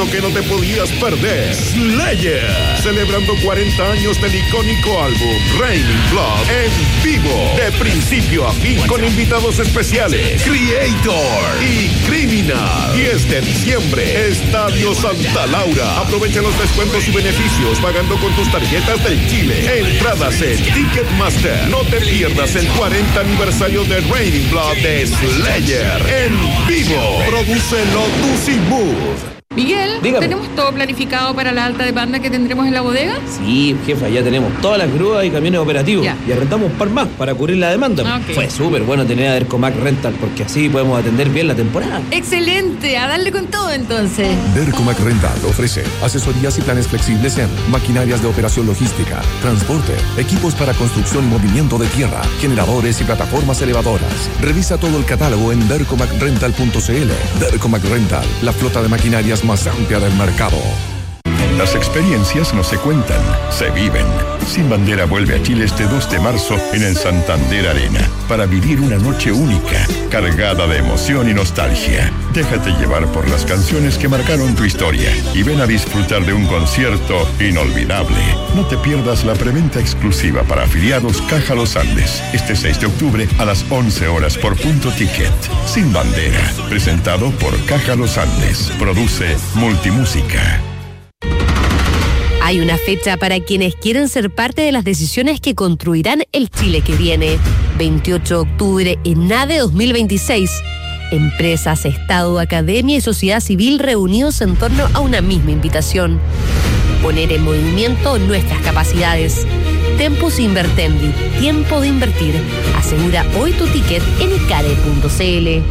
evento que no te podías perder. Slayer, celebrando 40 años del icónico álbum Raining Blood en vivo, de principio a fin, con invitados especiales, Creator y Criminal. 10 de diciembre, Estadio Santa Laura. Aprovecha los descuentos y beneficios pagando con tus tarjetas del Chile. Entradas en Ticketmaster. No te pierdas el 40 aniversario de Raining Blood de Slayer en vivo. Produce Lotus y Mood. Miguel, dígame. ¿tenemos todo planificado para la alta demanda que tendremos en la bodega? Sí, jefa, ya tenemos todas las grúas y camiones operativos. Ya. Y arrendamos un par más para cubrir la demanda. Ok. Fue súper bueno tener a Dercomac Rental porque así podemos atender bien la temporada. ¡Excelente! A darle con todo entonces. Dercomac Rental ofrece asesorías y planes flexibles en maquinarias de operación logística, transporte, equipos para construcción y movimiento de tierra, generadores y plataformas elevadoras. Revisa todo el catálogo en dercomacrental.cl. Dercomac Rental, la flota de maquinarias más amplia del mercado. Las experiencias no se cuentan, se viven. Sin Bandera vuelve a Chile este 2 de marzo en el Santander Arena para vivir una noche única, cargada de emoción y nostalgia. Déjate llevar por las canciones que marcaron tu historia y ven a disfrutar de un concierto inolvidable. No te pierdas la preventa exclusiva para afiliados Caja Los Andes este 6 de octubre a las 11 horas por Punto Ticket. Sin Bandera, presentado por Caja Los Andes. Produce Multimúsica. Hay una fecha para quienes quieren ser parte de las decisiones que construirán el Chile que viene. 28 de octubre en ADE 2026. Empresas, Estado, academia y sociedad civil reunidos en torno a una misma invitación. Poner en movimiento nuestras capacidades. Tempus Invertendi, tiempo de invertir. Asegura hoy tu ticket en icare.cl.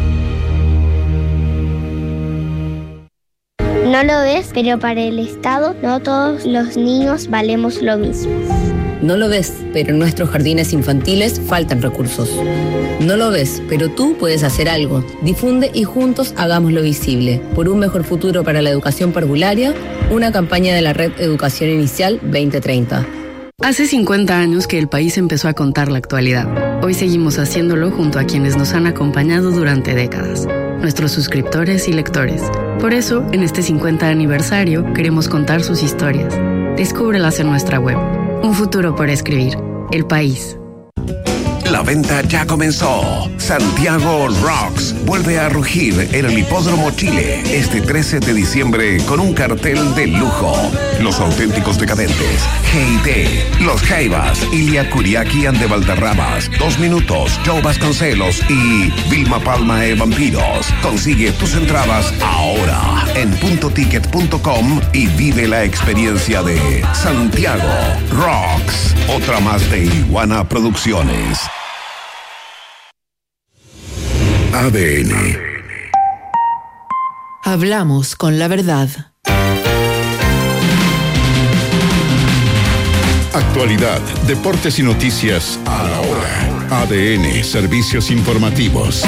No lo ves, pero para el Estado no todos los niños valemos lo mismo. No lo ves, pero en nuestros jardines infantiles faltan recursos. No lo ves, pero tú puedes hacer algo. Difunde y juntos hagámoslo visible. Por un mejor futuro para la educación parvularia, una campaña de la Red Educación Inicial 2030. Hace 50 años que el país empezó a contar la actualidad. Hoy seguimos haciéndolo junto a quienes nos han acompañado durante décadas, nuestros suscriptores y lectores. Por eso, en este 50 aniversario, queremos contar sus historias. Descúbrelas en nuestra web. Un futuro por escribir. El País. La venta ya comenzó. Santiago Rocks vuelve a rugir en el Hipódromo Chile este 13 de diciembre con un cartel de lujo. Los Auténticos Decadentes, G.I.T., Los Jaivas, Ilia Kuriaki and de Valderramas, 2 Minutos, Joe Vasconcelos y Vilma Palma de Vampiros. Consigue tus entradas ahora en puntoticket.com y vive la experiencia de Santiago Rocks. Otra más de Iguana Producciones. ADN. Hablamos con la verdad. Actualidad, deportes y noticias a la hora. ADN, servicios informativos.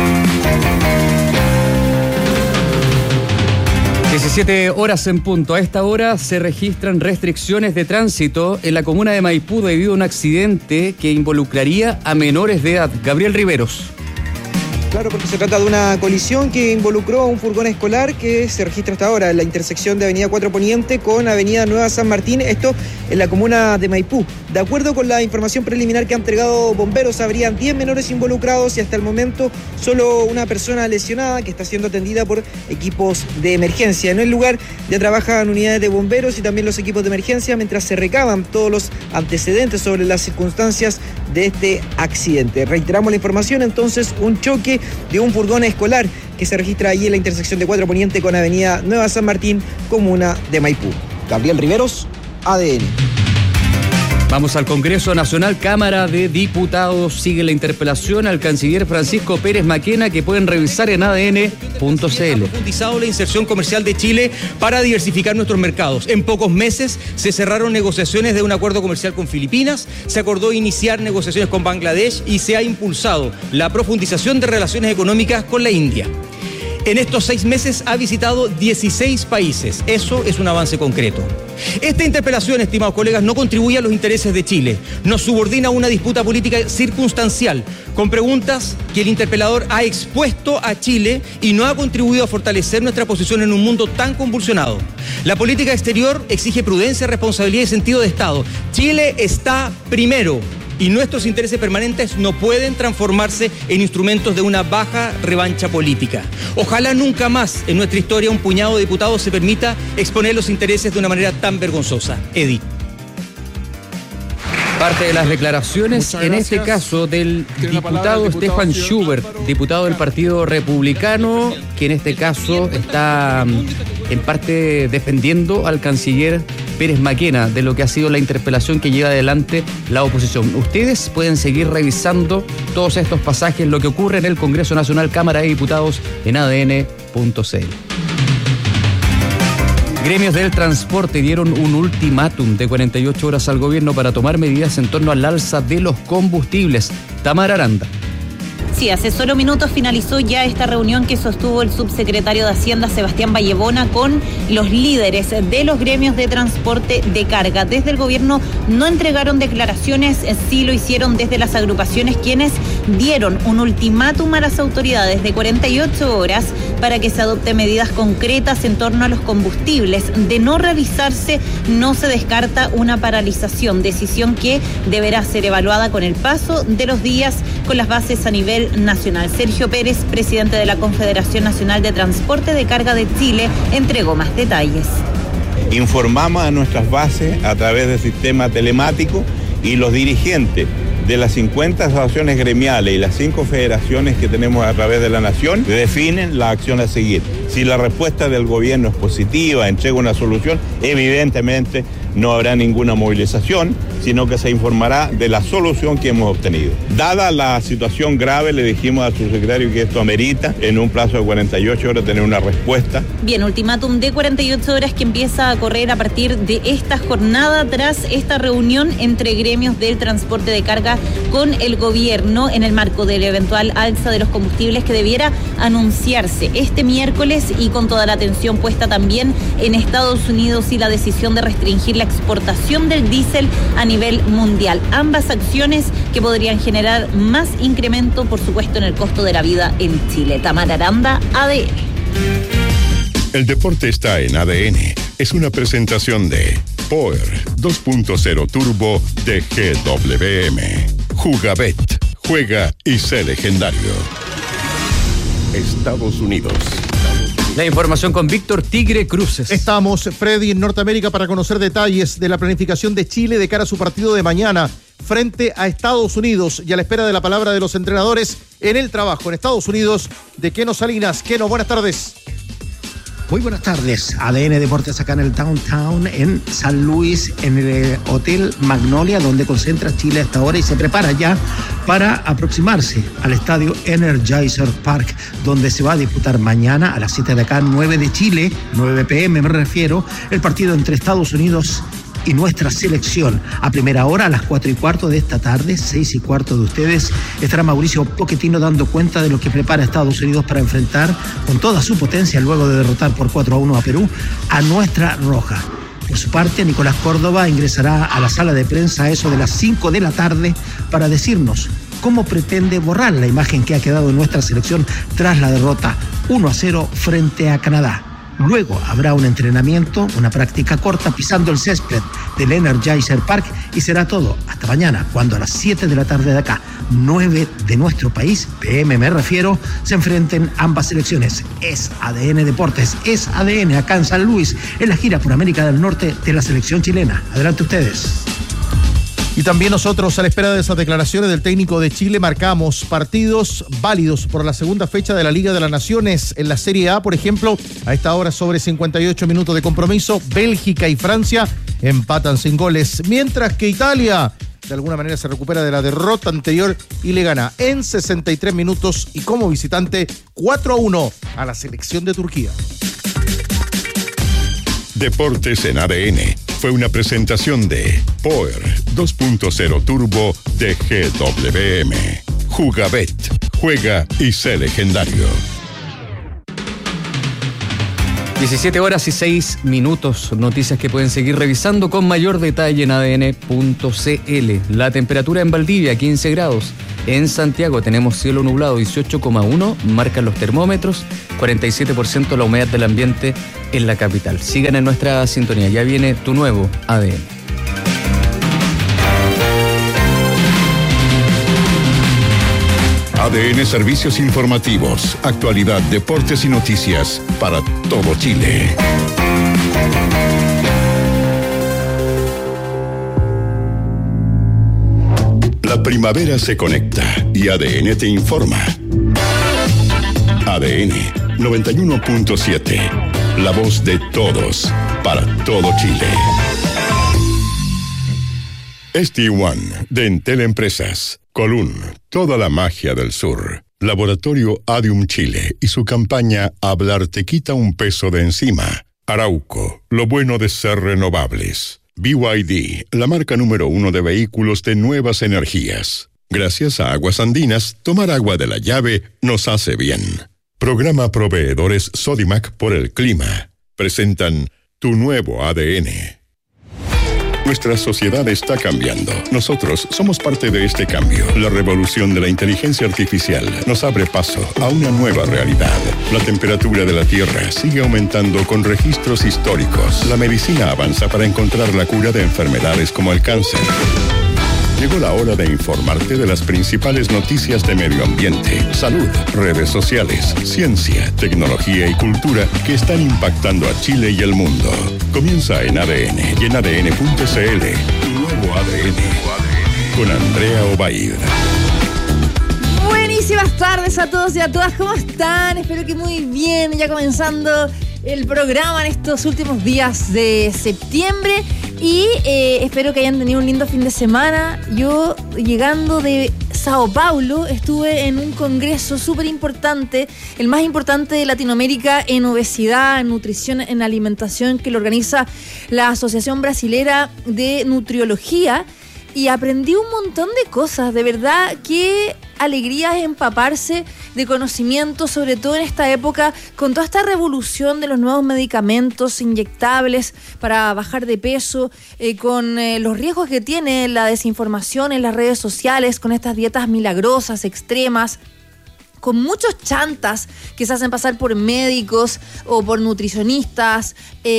17 horas en punto. A esta hora se registran restricciones de tránsito en la comuna de Maipú debido a un accidente que involucraría a menores de edad. Gabriel Riveros. Claro, porque se trata de una colisión que involucró a un furgón escolar que se registra hasta ahora en la intersección de Avenida 4 Poniente con Avenida Nueva San Martín, esto en la comuna de Maipú. De acuerdo con la información preliminar que han entregado bomberos, habrían 10 menores involucrados y hasta el momento solo una persona lesionada que está siendo atendida por equipos de emergencia. En el lugar ya trabajan unidades de bomberos y también los equipos de emergencia mientras se recaban todos los antecedentes sobre las circunstancias de este accidente. Reiteramos la información, entonces, un choque de un furgón escolar que se registra allí en la intersección de 4 Poniente con Avenida Nueva San Martín, comuna de Maipú. Gabriel Riveros, ADN. Vamos al Congreso Nacional. Cámara de Diputados sigue la interpelación al canciller Francisco Pérez Maquena, que pueden revisar en adn.cl. Profundizado la inserción comercial de Chile para diversificar nuestros mercados. En pocos meses se cerraron negociaciones de un acuerdo comercial con Filipinas, se acordó iniciar negociaciones con Bangladesh y se ha impulsado la profundización de relaciones económicas con la India. En estos 6 meses ha visitado 16 países. Eso es un avance concreto. Esta interpelación, estimados colegas, no contribuye a los intereses de Chile. Nos subordina a una disputa política circunstancial, con preguntas que el interpelador ha expuesto a Chile y no ha contribuido a fortalecer nuestra posición en un mundo tan convulsionado. La política exterior exige prudencia, responsabilidad y sentido de Estado. Chile está primero. Y nuestros intereses permanentes no pueden transformarse en instrumentos de una baja revancha política. Ojalá nunca más en nuestra historia un puñado de diputados se permita exponer los intereses de una manera tan vergonzosa. Eddie. Parte de las declaraciones, en este caso, del diputado Stefan Schubert, diputado del Partido Republicano, que en este caso está en parte defendiendo al canciller Pérez Maquena de lo que ha sido la interpelación que lleva adelante la oposición. Ustedes pueden seguir revisando todos estos pasajes, lo que ocurre en el Congreso Nacional, Cámara de Diputados, en ADN.cl. Gremios del transporte dieron un ultimátum de 48 horas al gobierno para tomar medidas en torno al alza de los combustibles. Tamara Aranda. Sí, hace solo minutos finalizó ya esta reunión que sostuvo el subsecretario de Hacienda, Sebastián Vallebona, con los líderes de los gremios de transporte de carga. Desde el gobierno no entregaron declaraciones, sí lo hicieron desde las agrupaciones, quienes dieron un ultimátum a las autoridades de 48 horas para que se adopten medidas concretas en torno a los combustibles. De no realizarse, no se descarta una paralización, decisión que deberá ser evaluada con el paso de los días con las bases a nivel nacional. Sergio Pérez, presidente de la Confederación Nacional de Transporte de Carga de Chile, entregó más detalles. Informamos a nuestras bases a través del sistema telemático y los dirigentes de las 50 asociaciones gremiales y las 5 federaciones que tenemos a través de la nación definen la acción a seguir. Si la respuesta del gobierno es positiva, entrega una solución, evidentemente no habrá ninguna movilización, sino que se informará de la solución que hemos obtenido. Dada la situación grave, le dijimos al subsecretario que esto amerita en un plazo de 48 horas tener una respuesta. Bien, ultimátum de 48 horas que empieza a correr a partir de esta jornada tras esta reunión entre gremios del transporte de carga con el gobierno en el marco del eventual alza de los combustibles que debiera anunciarse este miércoles y con toda la atención puesta también en Estados Unidos y la decisión de restringir la exportación del diésel a nivel mundial. Ambas acciones que podrían generar más incremento, por supuesto, en el costo de la vida en Chile. Tamara Aranda, ADN. El deporte está en ADN. Es una presentación de Power 2.0 Turbo de GWM. Jugabet. Juega y sé legendario. Estados Unidos. La información con Víctor Tigre Cruces. Estamos, Freddy, en Norteamérica para conocer detalles de la planificación de Chile de cara a su partido de mañana frente a Estados Unidos y a la espera de la palabra de los entrenadores en el trabajo en Estados Unidos de Keno Salinas. Keno, buenas tardes. Muy buenas tardes, ADN Deportes acá en el Downtown, en San Luis, en el Hotel Magnolia, donde concentra Chile hasta ahora y se prepara ya para aproximarse al estadio Energizer Park, donde se va a disputar mañana a las 7 de acá, 9 de Chile, 9 p.m. me refiero, el partido entre Estados Unidos y nuestra selección. A primera hora, a las 4:15 de esta tarde, 6:15 de ustedes, estará Mauricio Pochettino dando cuenta de lo que prepara Estados Unidos para enfrentar con toda su potencia, luego de derrotar por 4-1 a Perú, a nuestra roja. Por su parte, Nicolás Córdoba ingresará a la sala de prensa a eso de las 5 de la tarde para decirnos cómo pretende borrar la imagen que ha quedado en nuestra selección tras la derrota 1-0 frente a Canadá. Luego habrá un entrenamiento, una práctica corta pisando el césped del Energizer Park y será todo hasta mañana, cuando a las 7 de la tarde de acá, 9 de nuestro país, PM me refiero, se enfrenten ambas selecciones. Es ADN Deportes, es ADN acá en San Luis, en la gira por América del Norte de la selección chilena. Adelante ustedes. Y también nosotros, a la espera de esas declaraciones del técnico de Chile, marcamos partidos válidos por la segunda fecha de la Liga de las Naciones. En la Serie A, por ejemplo, a esta hora sobre 58 minutos de compromiso, Bélgica y Francia empatan sin goles, mientras que Italia de alguna manera se recupera de la derrota anterior y le gana en 63 minutos y como visitante 4-1 a la selección de Turquía. Deportes en ADN fue una presentación de Power 2.0 Turbo de GWM. Jugabet. Juega y sé legendario. 17 horas y 6 minutos. Noticias que pueden seguir revisando con mayor detalle en adn.cl. La temperatura en Valdivia, 15 grados. En Santiago tenemos cielo nublado, 18,1. Marcan los termómetros. 47% la humedad del ambiente en la capital. Sigan en nuestra sintonía. Ya viene tu nuevo ADN. ADN Servicios Informativos, actualidad, deportes y noticias para todo Chile. La primavera se conecta y ADN te informa. ADN 91.7, la voz de todos, para todo Chile. ST1 de Entel Empresas. Colún, toda la magia del sur. Laboratorio Adium Chile y su campaña Hablar te quita un peso de encima. Arauco, lo bueno de ser renovables. BYD, la marca número 1 de vehículos de nuevas energías. Gracias a Aguas Andinas, tomar agua de la llave nos hace bien. Programa Proveedores Sodimac por el Clima. Presentan tu nuevo ADN. Nuestra sociedad está cambiando. Nosotros somos parte de este cambio. La revolución de la inteligencia artificial nos abre paso a una nueva realidad. La temperatura de la Tierra sigue aumentando con registros históricos. La medicina avanza para encontrar la cura de enfermedades como el cáncer. Llegó la hora de informarte de las principales noticias de medio ambiente, salud, redes sociales, ciencia, tecnología y cultura que están impactando a Chile y el mundo. Comienza en ADN y en ADN.cl, tu nuevo ADN, con Andrea Obaid. Buenísimas tardes a todos y a todas, ¿cómo están? Espero que muy bien, ya comenzando el programa en estos últimos días de septiembre y espero que hayan tenido un lindo fin de semana. Yo, llegando de Sao Paulo, estuve en un congreso súper importante, el más importante de Latinoamérica en obesidad, en nutrición, en alimentación, que lo organiza la Asociación Brasilera de Nutriología, y aprendí un montón de cosas. De verdad, qué alegría es empaparse de conocimiento, sobre todo en esta época, con toda esta revolución de los nuevos medicamentos inyectables para bajar de peso, con los riesgos que tiene la desinformación en las redes sociales, con estas dietas milagrosas, extremas, con muchos chantas que se hacen pasar por médicos o por nutricionistas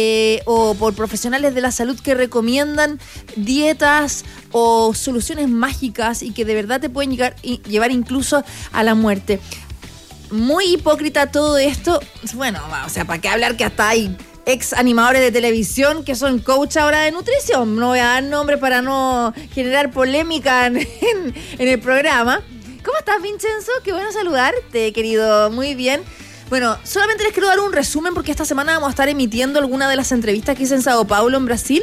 o por profesionales de la salud que recomiendan dietas o soluciones mágicas y que de verdad te pueden llevar incluso a la muerte. Muy hipócrita todo esto. Bueno, o sea, ¿para qué hablar que hasta hay ex animadores de televisión que son coach ahora de nutrición? No voy a dar nombre para no generar polémica en el programa. ¿Cómo estás, Vincenzo? Qué bueno saludarte, querido. Muy bien. Bueno, solamente les quiero dar un resumen porque esta semana vamos a estar emitiendo alguna de las entrevistas que hice en Sao Paulo, en Brasil,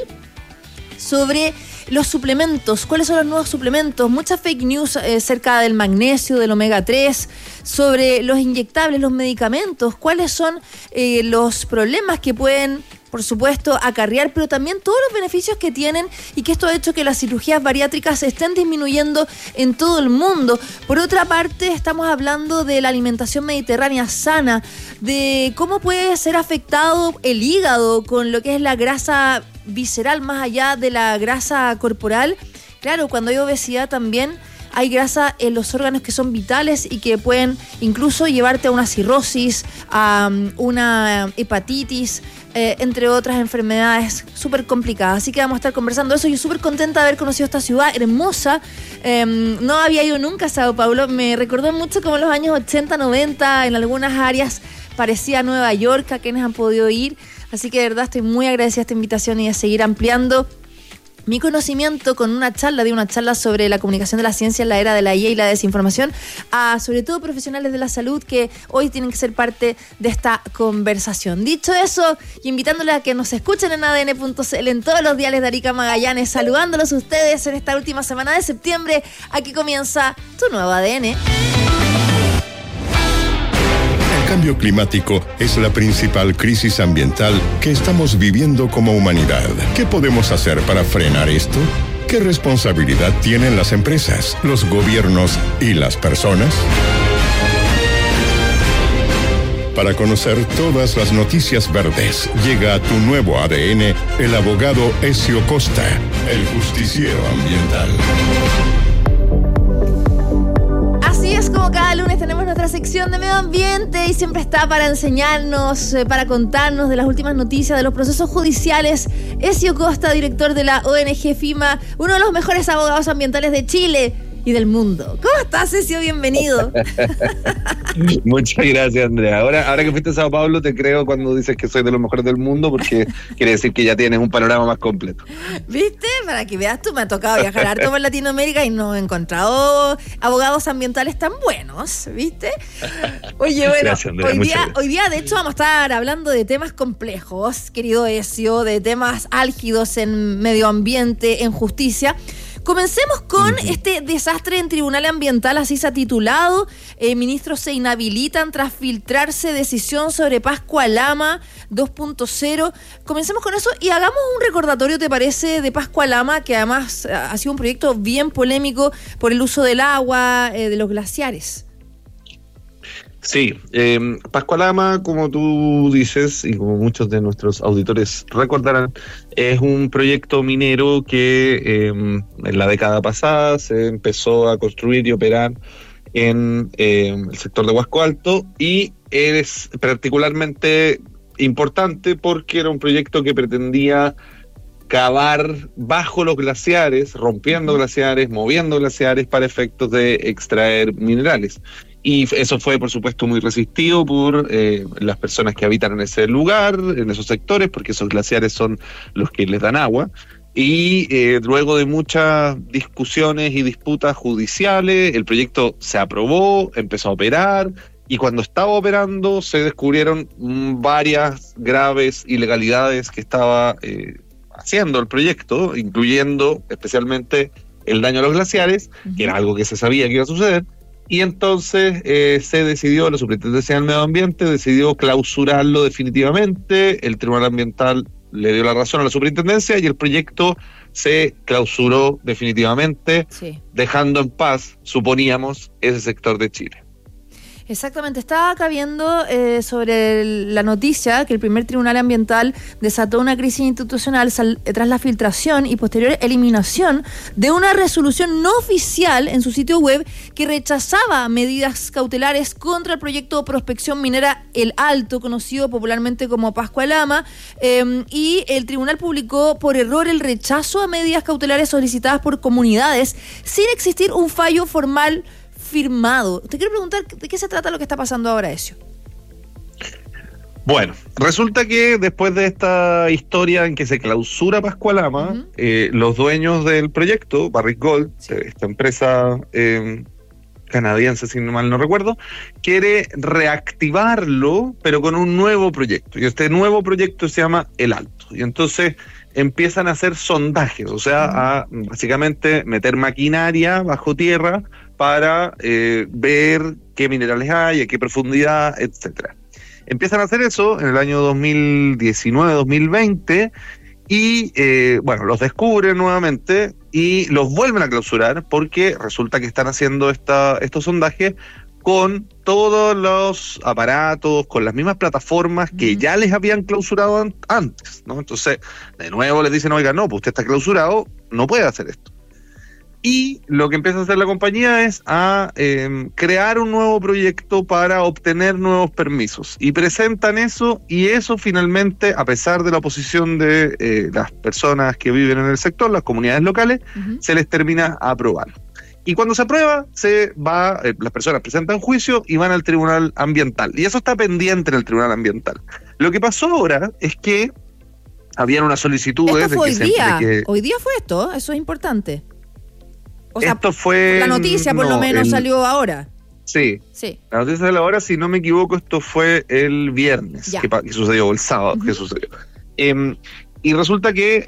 sobre los suplementos. ¿Cuáles son los nuevos suplementos? Muchas fake news cerca del magnesio, del omega 3, sobre los inyectables, los medicamentos. ¿Cuáles son los problemas que pueden, por supuesto, acarrear, pero también todos los beneficios que tienen, y que esto ha hecho que las cirugías bariátricas estén disminuyendo en todo el mundo? Por otra parte, estamos hablando de la alimentación mediterránea sana, de cómo puede ser afectado el hígado con lo que es la grasa visceral más allá de la grasa corporal. Claro, cuando hay obesidad también hay grasa en los órganos que son vitales y que pueden incluso llevarte a una cirrosis, a una hepatitis, entre otras enfermedades súper complicadas. Así que vamos a estar conversando eso. Yo súper contenta de haber conocido esta ciudad hermosa. No había ido nunca a Sao Paulo. Me recordó mucho como los años 80, 90. En algunas áreas parecía Nueva York, a quienes han podido ir. Así que de verdad estoy muy agradecida a esta invitación y a seguir ampliando mi conocimiento con una charla sobre la comunicación de la ciencia en la era de la IA y la desinformación, a sobre todo profesionales de la salud que hoy tienen que ser parte de esta conversación. Dicho eso, y invitándoles a que nos escuchen en ADN.cl en todos los diales de Arica Magallanes, saludándolos a ustedes en esta última semana de septiembre. Aquí comienza tu nuevo ADN. El cambio climático es la principal crisis ambiental que estamos viviendo como humanidad. ¿Qué podemos hacer para frenar esto? ¿Qué responsabilidad tienen las empresas, los gobiernos y las personas? Para conocer todas las noticias verdes, llega a tu nuevo ADN el abogado Ezio Costa, el justiciero ambiental. Así es como cada lunes tenemos nuestra sección de medio ambiente y siempre está para enseñarnos, para contarnos de las últimas noticias de los procesos judiciales. Ezio Costa, director de la ONG FIMA, uno de los mejores abogados ambientales de Chile y del mundo. ¿Cómo estás, Ezio? Bienvenido. Muchas gracias, Andrea. Ahora que fuiste a Sao Paulo, te creo cuando dices que soy de los mejores del mundo, porque quiere decir que ya tienes un panorama más completo. ¿Viste? Para que veas tú, me ha tocado viajar harto por Latinoamérica y no he encontrado abogados ambientales tan buenos, ¿viste? Oye, bueno, gracias, Andrea, hoy día, de hecho, vamos a estar hablando de temas complejos, querido Ezio, de temas álgidos en medio ambiente, en justicia. Comencemos con este desastre en Tribunal Ambiental, así se ha titulado. Ministros se inhabilitan tras filtrarse decisión sobre Pascua-Lama 2.0. Comencemos con eso y hagamos un recordatorio, ¿te parece?, de Pascua-Lama, que además ha sido un proyecto bien polémico por el uso del agua, de los glaciares. Sí, Pascua-Lama, como tú dices, y como muchos de nuestros auditores recordarán, es un proyecto minero que en la década pasada se empezó a construir y operar en el sector de Huasco Alto, y es particularmente importante porque era un proyecto que pretendía cavar bajo los glaciares, rompiendo glaciares, moviendo glaciares para efectos de extraer minerales. Y eso fue, por supuesto, muy resistido por las personas que habitan en ese lugar, en esos sectores, porque esos glaciares son los que les dan agua. Y luego de muchas discusiones y disputas judiciales, el proyecto se aprobó, empezó a operar, y cuando estaba operando se descubrieron varias graves ilegalidades que estaba haciendo el proyecto, incluyendo especialmente el daño a los glaciares, que era algo que se sabía que iba a suceder. Y entonces se decidió, la Superintendencia del Medio Ambiente decidió clausurarlo definitivamente. El Tribunal Ambiental le dio la razón a la Superintendencia y el proyecto se clausuró definitivamente, dejando en paz, suponíamos, ese sector de Chile. Exactamente, estaba acá viendo sobre la noticia que el primer tribunal ambiental desató una crisis institucional tras la filtración y posterior eliminación de una resolución no oficial en su sitio web que rechazaba medidas cautelares contra el proyecto de prospección minera El Alto, conocido popularmente como Pascua-Lama, y el tribunal publicó por error el rechazo a medidas cautelares solicitadas por comunidades sin existir un fallo formal firmado. Te quiero preguntar, ¿de qué se trata lo que está pasando ahora, Ezio? Bueno, resulta que después de esta historia en que se clausura Pascua-Lama, los dueños del proyecto, Barrick Gold, esta empresa canadiense, si mal no recuerdo, quiere reactivarlo, pero con un nuevo proyecto. Y este nuevo proyecto se llama El Alto. Y entonces empiezan a hacer sondajes, o sea, a básicamente meter maquinaria bajo tierra para ver qué minerales hay, a qué profundidad, etcétera. Empiezan a hacer eso en el año 2019-2020 y, bueno, los descubren nuevamente y los vuelven a clausurar porque resulta que están haciendo estos sondajes con todos los aparatos, con las mismas plataformas que ya les habían clausurado antes, ¿no? Entonces, de nuevo les dicen, oiga, no, pues usted está clausurado, no puede hacer esto. Y lo que empieza a hacer la compañía es a crear un nuevo proyecto para obtener nuevos permisos. Y presentan eso, y eso finalmente, a pesar de la oposición de las personas que viven en el sector, las comunidades locales, se les termina aprobando. Y cuando se aprueba, las personas presentan juicio y van al Tribunal Ambiental. Y eso está pendiente en el Tribunal Ambiental. Lo que pasó ahora es que habían unas solicitudes... Esto fue hoy día fue esto, eso es importante. O sea, esto fue... La noticia por lo menos salió ahora. Sí. La noticia salió ahora, si no me equivoco, esto fue el viernes que sucedió, o el sábado que sucedió. Y resulta que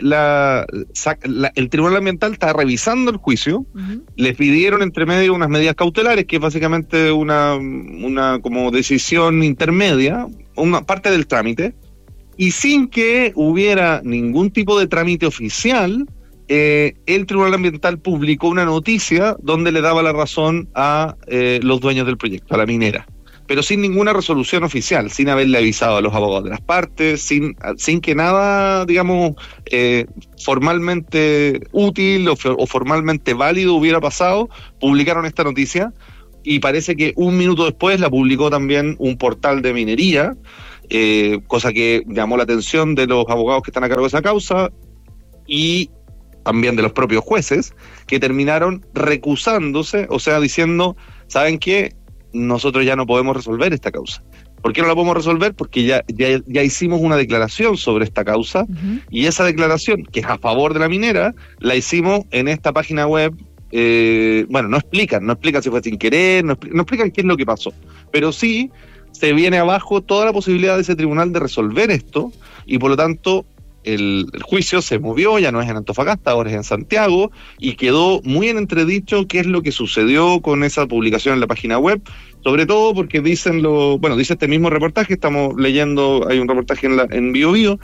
el Tribunal Ambiental está revisando el juicio, les pidieron entre medio unas medidas cautelares, que es básicamente una como decisión intermedia, una parte del trámite, y sin que hubiera ningún tipo de trámite oficial, el Tribunal Ambiental publicó una noticia donde le daba la razón a los dueños del proyecto, a la minera. pero sin ninguna resolución oficial, sin haberle avisado a los abogados de las partes, sin que nada, digamos, formalmente útil o formalmente válido hubiera pasado. Publicaron esta noticia y parece que un minuto después la publicó también un portal de minería, cosa que llamó la atención de los abogados que están a cargo de esa causa y también de los propios jueces, que terminaron recusándose, o sea, diciendo, ¿saben qué? Nosotros ya no podemos resolver esta causa. ¿Por qué no la podemos resolver? Porque ya hicimos una declaración sobre esta causa, y esa declaración, que es a favor de la minera, la hicimos en esta página web. Bueno, no explican si fue sin querer, no explican qué es lo que pasó, pero sí se viene abajo toda la posibilidad de ese tribunal de resolver esto, y por lo tanto el juicio se movió, ya no es en Antofagasta, ahora es en Santiago, y quedó muy en entredicho qué es lo que sucedió con esa publicación en la página web, sobre todo porque dice este mismo reportaje, estamos leyendo, hay un reportaje en BioBio,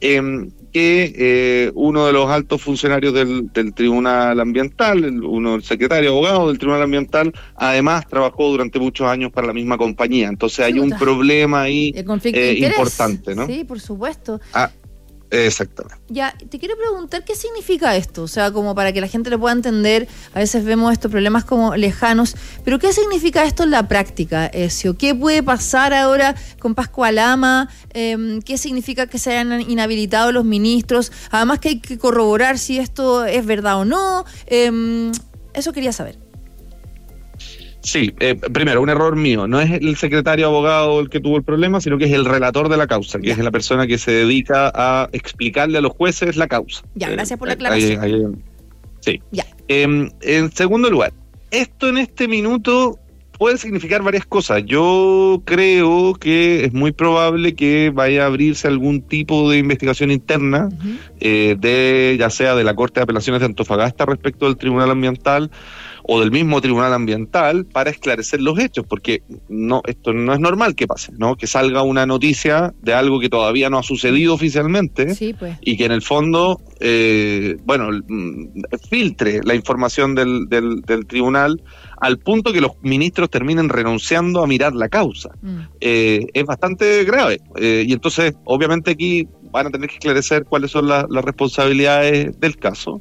que uno de los altos funcionarios del Tribunal Ambiental, el secretario abogado del Tribunal Ambiental, además trabajó durante muchos años para la misma compañía, entonces hay un problema ahí importante, ¿no? Sí, por supuesto. Exactamente. Ya, te quiero preguntar qué significa esto, o sea, como para que la gente lo pueda entender. A veces vemos estos problemas como lejanos, pero ¿qué significa esto en la práctica, Ezio? ¿Qué puede pasar ahora con Pascualama? ¿Qué significa que se hayan inhabilitado los ministros? Además que hay que corroborar si esto es verdad o no. Eso quería saber. Sí, primero, un error mío. No es el secretario abogado el que tuvo el problema, sino que es el relator de la causa, que es la persona que se dedica a explicarle a los jueces la causa. Ya, gracias por la aclaración. Sí. Ya. En segundo lugar, esto en este minuto puede significar varias cosas. Yo creo que es muy probable que vaya a abrirse algún tipo de investigación interna, ya sea de la Corte de Apelaciones de Antofagasta respecto del Tribunal Ambiental, o del mismo Tribunal Ambiental, para esclarecer los hechos, porque esto no es normal que pase, ¿no? Que salga una noticia de algo que todavía no ha sucedido oficialmente, sí, pues, y que en el fondo, filtre la información del tribunal al punto que los ministros terminen renunciando a mirar la causa. Es bastante grave, y entonces obviamente aquí van a tener que esclarecer cuáles son las responsabilidades del caso.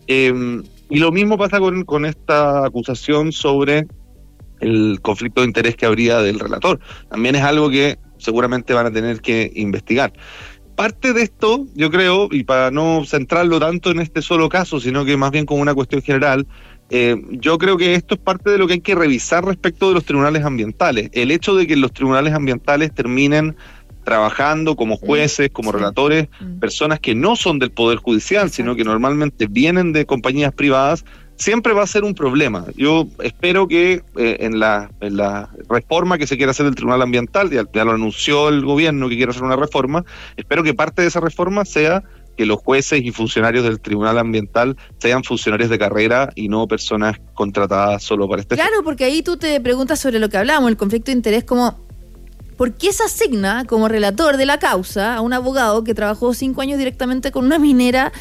Y lo mismo pasa con esta acusación sobre el conflicto de interés que habría del relator. También es algo que seguramente van a tener que investigar. Parte de esto, yo creo, y para no centrarlo tanto en este solo caso, sino que más bien como una cuestión general, yo creo que esto es parte de lo que hay que revisar respecto de los tribunales ambientales. El hecho de que los tribunales ambientales terminen trabajando como jueces, como relatores, personas que no son del Poder Judicial, sino que normalmente vienen de compañías privadas, siempre va a ser un problema. Yo espero que en la reforma que se quiera hacer del Tribunal Ambiental, ya lo anunció el gobierno que quiere hacer una reforma, espero que parte de esa reforma sea que los jueces y funcionarios del Tribunal Ambiental sean funcionarios de carrera y no personas contratadas solo para este fin. Claro, porque ahí tú te preguntas sobre lo que hablábamos, el conflicto de interés, como ¿por qué se asigna como relator de la causa a un abogado que trabajó 5 años directamente con una minera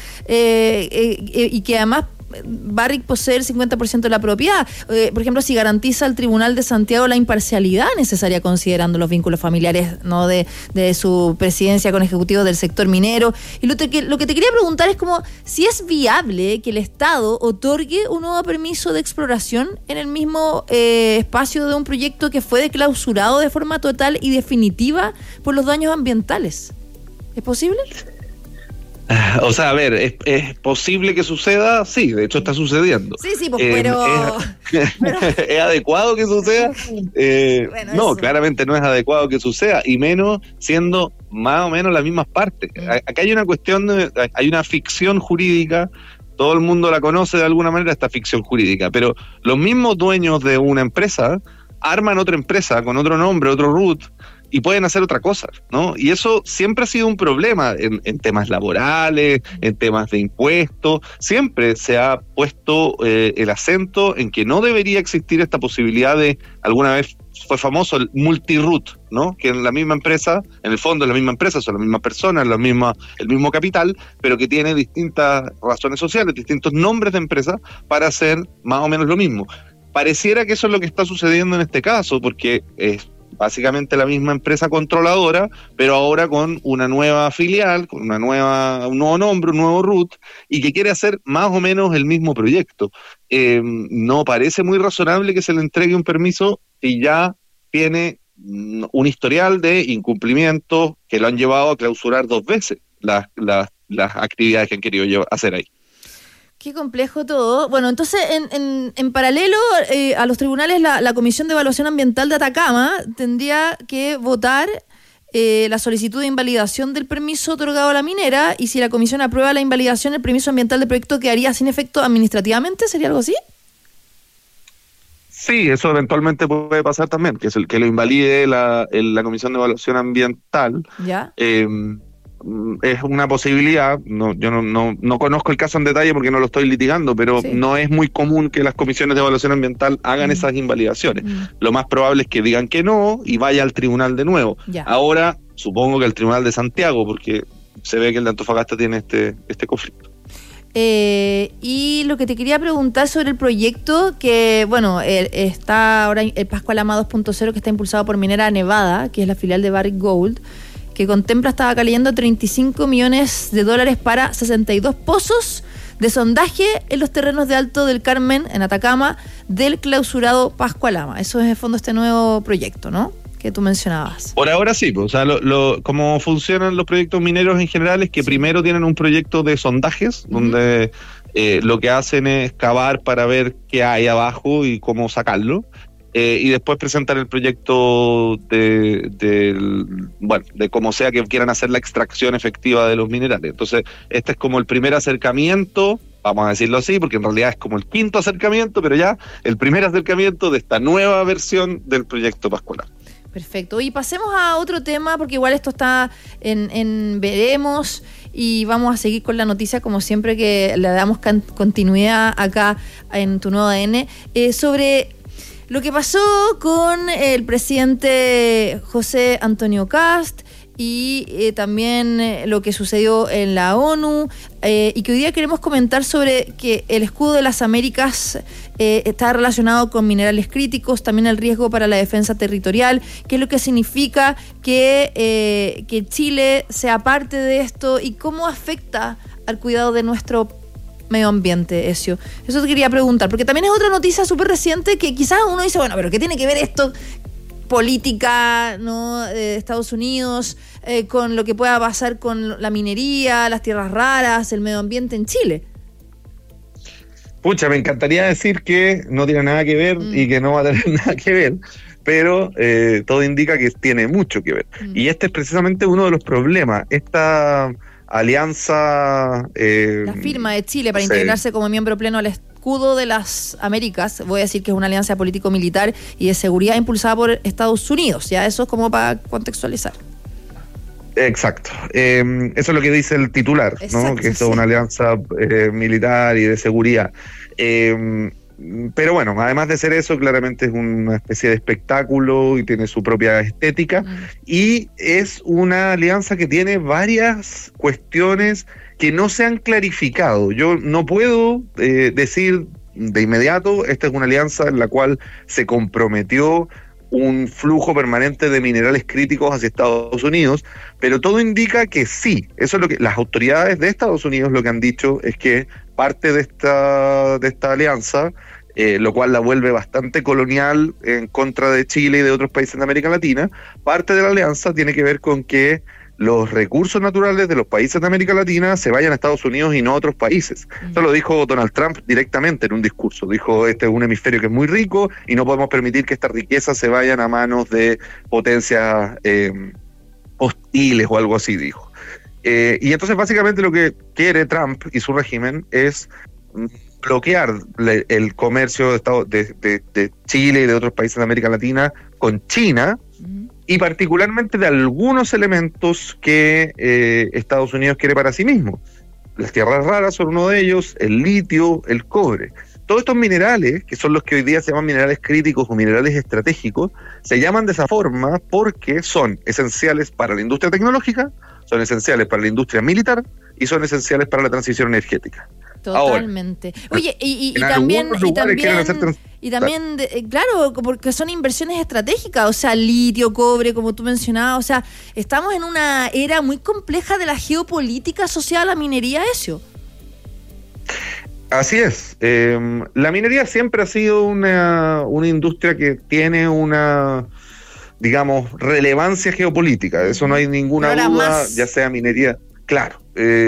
y que además va a poseer el 50% de la propiedad? Por ejemplo, si garantiza al Tribunal de Santiago la imparcialidad necesaria considerando los vínculos familiares, ¿no?, de su presidencia con ejecutivos del sector minero. Y lo que te quería preguntar es como si es viable que el Estado otorgue un nuevo permiso de exploración en el mismo espacio de un proyecto que fue declausurado de forma total y definitiva por los daños ambientales. ¿Es posible? O sea, a ver, ¿es posible que suceda? Sí, de hecho está sucediendo. Sí, pues, pero... ¿Es adecuado que suceda? Bueno, no, eso. claramente no es adecuado que suceda, y menos siendo más o menos las mismas partes. Acá hay una cuestión, hay una ficción jurídica, todo el mundo la conoce de alguna manera, esta ficción jurídica, pero los mismos dueños de una empresa arman otra empresa con otro nombre, otro root, y pueden hacer otra cosa, ¿no? Y eso siempre ha sido un problema en temas laborales, en temas de impuestos. Siempre se ha puesto el acento en que no debería existir esta posibilidad de, alguna vez fue famoso el multiroot, ¿no? Que en la misma empresa, en el fondo es la misma empresa, son las mismas personas, el mismo capital, pero que tiene distintas razones sociales, distintos nombres de empresa para hacer más o menos lo mismo. Pareciera que eso es lo que está sucediendo en este caso, porque básicamente la misma empresa controladora, pero ahora con una nueva filial, con un nuevo nombre, un nuevo root, y que quiere hacer más o menos el mismo proyecto. No parece muy razonable que se le entregue un permiso si ya tiene un historial de incumplimientos que lo han llevado a clausurar 2 veces las actividades que han querido hacer ahí. Qué complejo todo. Bueno, entonces, en paralelo a los tribunales, la Comisión de Evaluación Ambiental de Atacama tendría que votar la solicitud de invalidación del permiso otorgado a la minera, y si la comisión aprueba la invalidación, el permiso ambiental del proyecto quedaría sin efecto administrativamente. ¿Sería algo así? Sí, eso eventualmente puede pasar también, que es el que lo invalide la Comisión de Evaluación Ambiental. ¿Ya? Es una posibilidad. Yo no conozco el caso en detalle porque no lo estoy litigando, pero sí, no es muy común que las comisiones de evaluación ambiental hagan esas invalidaciones. Lo más probable es que digan que no y vaya al tribunal de nuevo. Ya. Ahora supongo que el tribunal de Santiago, porque se ve que el de Antofagasta tiene este conflicto. Y lo que te quería preguntar sobre el proyecto, que bueno, está ahora el Pascualama 2.0, que está impulsado por Minera Nevada, que es la filial de Barrick Gold, que contempla, estaba acá leyendo, $35 millones para 62 pozos de sondaje en los terrenos de Alto del Carmen, en Atacama, del clausurado Pascualama. Eso es de fondo este nuevo proyecto, ¿no?, que tú mencionabas. Por ahora sí, pues, o sea, cómo funcionan los proyectos mineros en general es que primero tienen un proyecto de sondajes, donde lo que hacen es cavar para ver qué hay abajo y cómo sacarlo. Y después presentar el proyecto de cómo sea que quieran hacer la extracción efectiva de los minerales. Entonces, este es como el primer acercamiento, vamos a decirlo así, porque en realidad es como el quinto acercamiento, pero ya el primer acercamiento de esta nueva versión del proyecto Pascualama. Perfecto. Y pasemos a otro tema, porque igual esto está en veremos, y vamos a seguir con la noticia como siempre que le damos continuidad acá en Tu Nuevo ADN, sobre lo que pasó con el presidente José Antonio Kast y también lo que sucedió en la ONU, y que hoy día queremos comentar sobre que el escudo de las Américas está relacionado con minerales críticos, también el riesgo para la defensa territorial, qué es lo que significa que Chile sea parte de esto y cómo afecta al cuidado de nuestro medio ambiente, Ezio. Eso te quería preguntar, porque también es otra noticia súper reciente que quizás uno dice, bueno, pero ¿qué tiene que ver esto, política, ¿no?, de Estados Unidos, con lo que pueda pasar con la minería, las tierras raras, el medio ambiente en Chile? Pucha, me encantaría decir que no tiene nada que ver y que no va a tener nada que ver, pero todo indica que tiene mucho que ver. Y este es precisamente uno de los problemas. Esta alianza... la firma de Chile para integrarse como miembro pleno al escudo de las Américas, voy a decir que es una alianza político-militar y de seguridad impulsada por Estados Unidos. Ya eso es como para contextualizar. Exacto. Eso es lo que dice el titular, ¿no? Que esto es una alianza militar y de seguridad. Pero bueno, además de ser eso, claramente es una especie de espectáculo y tiene su propia estética. Y es una alianza que tiene varias cuestiones que no se han clarificado. Yo no puedo decir de inmediato, esta es una alianza en la cual se comprometió un flujo permanente de minerales críticos hacia Estados Unidos, pero todo indica que sí. Eso es lo que las autoridades de Estados Unidos lo que han dicho es que parte de esta alianza, lo cual la vuelve bastante colonial en contra de Chile y de otros países de América Latina, parte de la alianza tiene que ver con que los recursos naturales de los países de América Latina se vayan a Estados Unidos y no a otros países. Eso lo dijo Donald Trump directamente en un discurso. Dijo, este es un hemisferio que es muy rico y no podemos permitir que estas riquezas se vayan a manos de potencias hostiles o algo así, dijo. Y entonces básicamente lo que quiere Trump y su régimen es bloquear el comercio de Chile y de otros países de América Latina con China, y particularmente de algunos elementos que Estados Unidos quiere para sí mismo. Las tierras raras son uno de ellos, el litio, el cobre. Todos estos minerales, que son los que hoy día se llaman minerales críticos o minerales estratégicos, se llaman de esa forma porque son esenciales para la industria tecnológica, son esenciales para la industria militar y son esenciales para la transición energética. Totalmente. Ahora, oye, y Y también, claro, porque son inversiones estratégicas, o sea, litio, cobre, como tú mencionabas, o sea, estamos en una era muy compleja de la geopolítica asociada a la minería, Ezio. Así es. La minería siempre ha sido una industria que tiene una, digamos, relevancia geopolítica. De eso no hay ninguna duda, más... ya sea minería. Claro.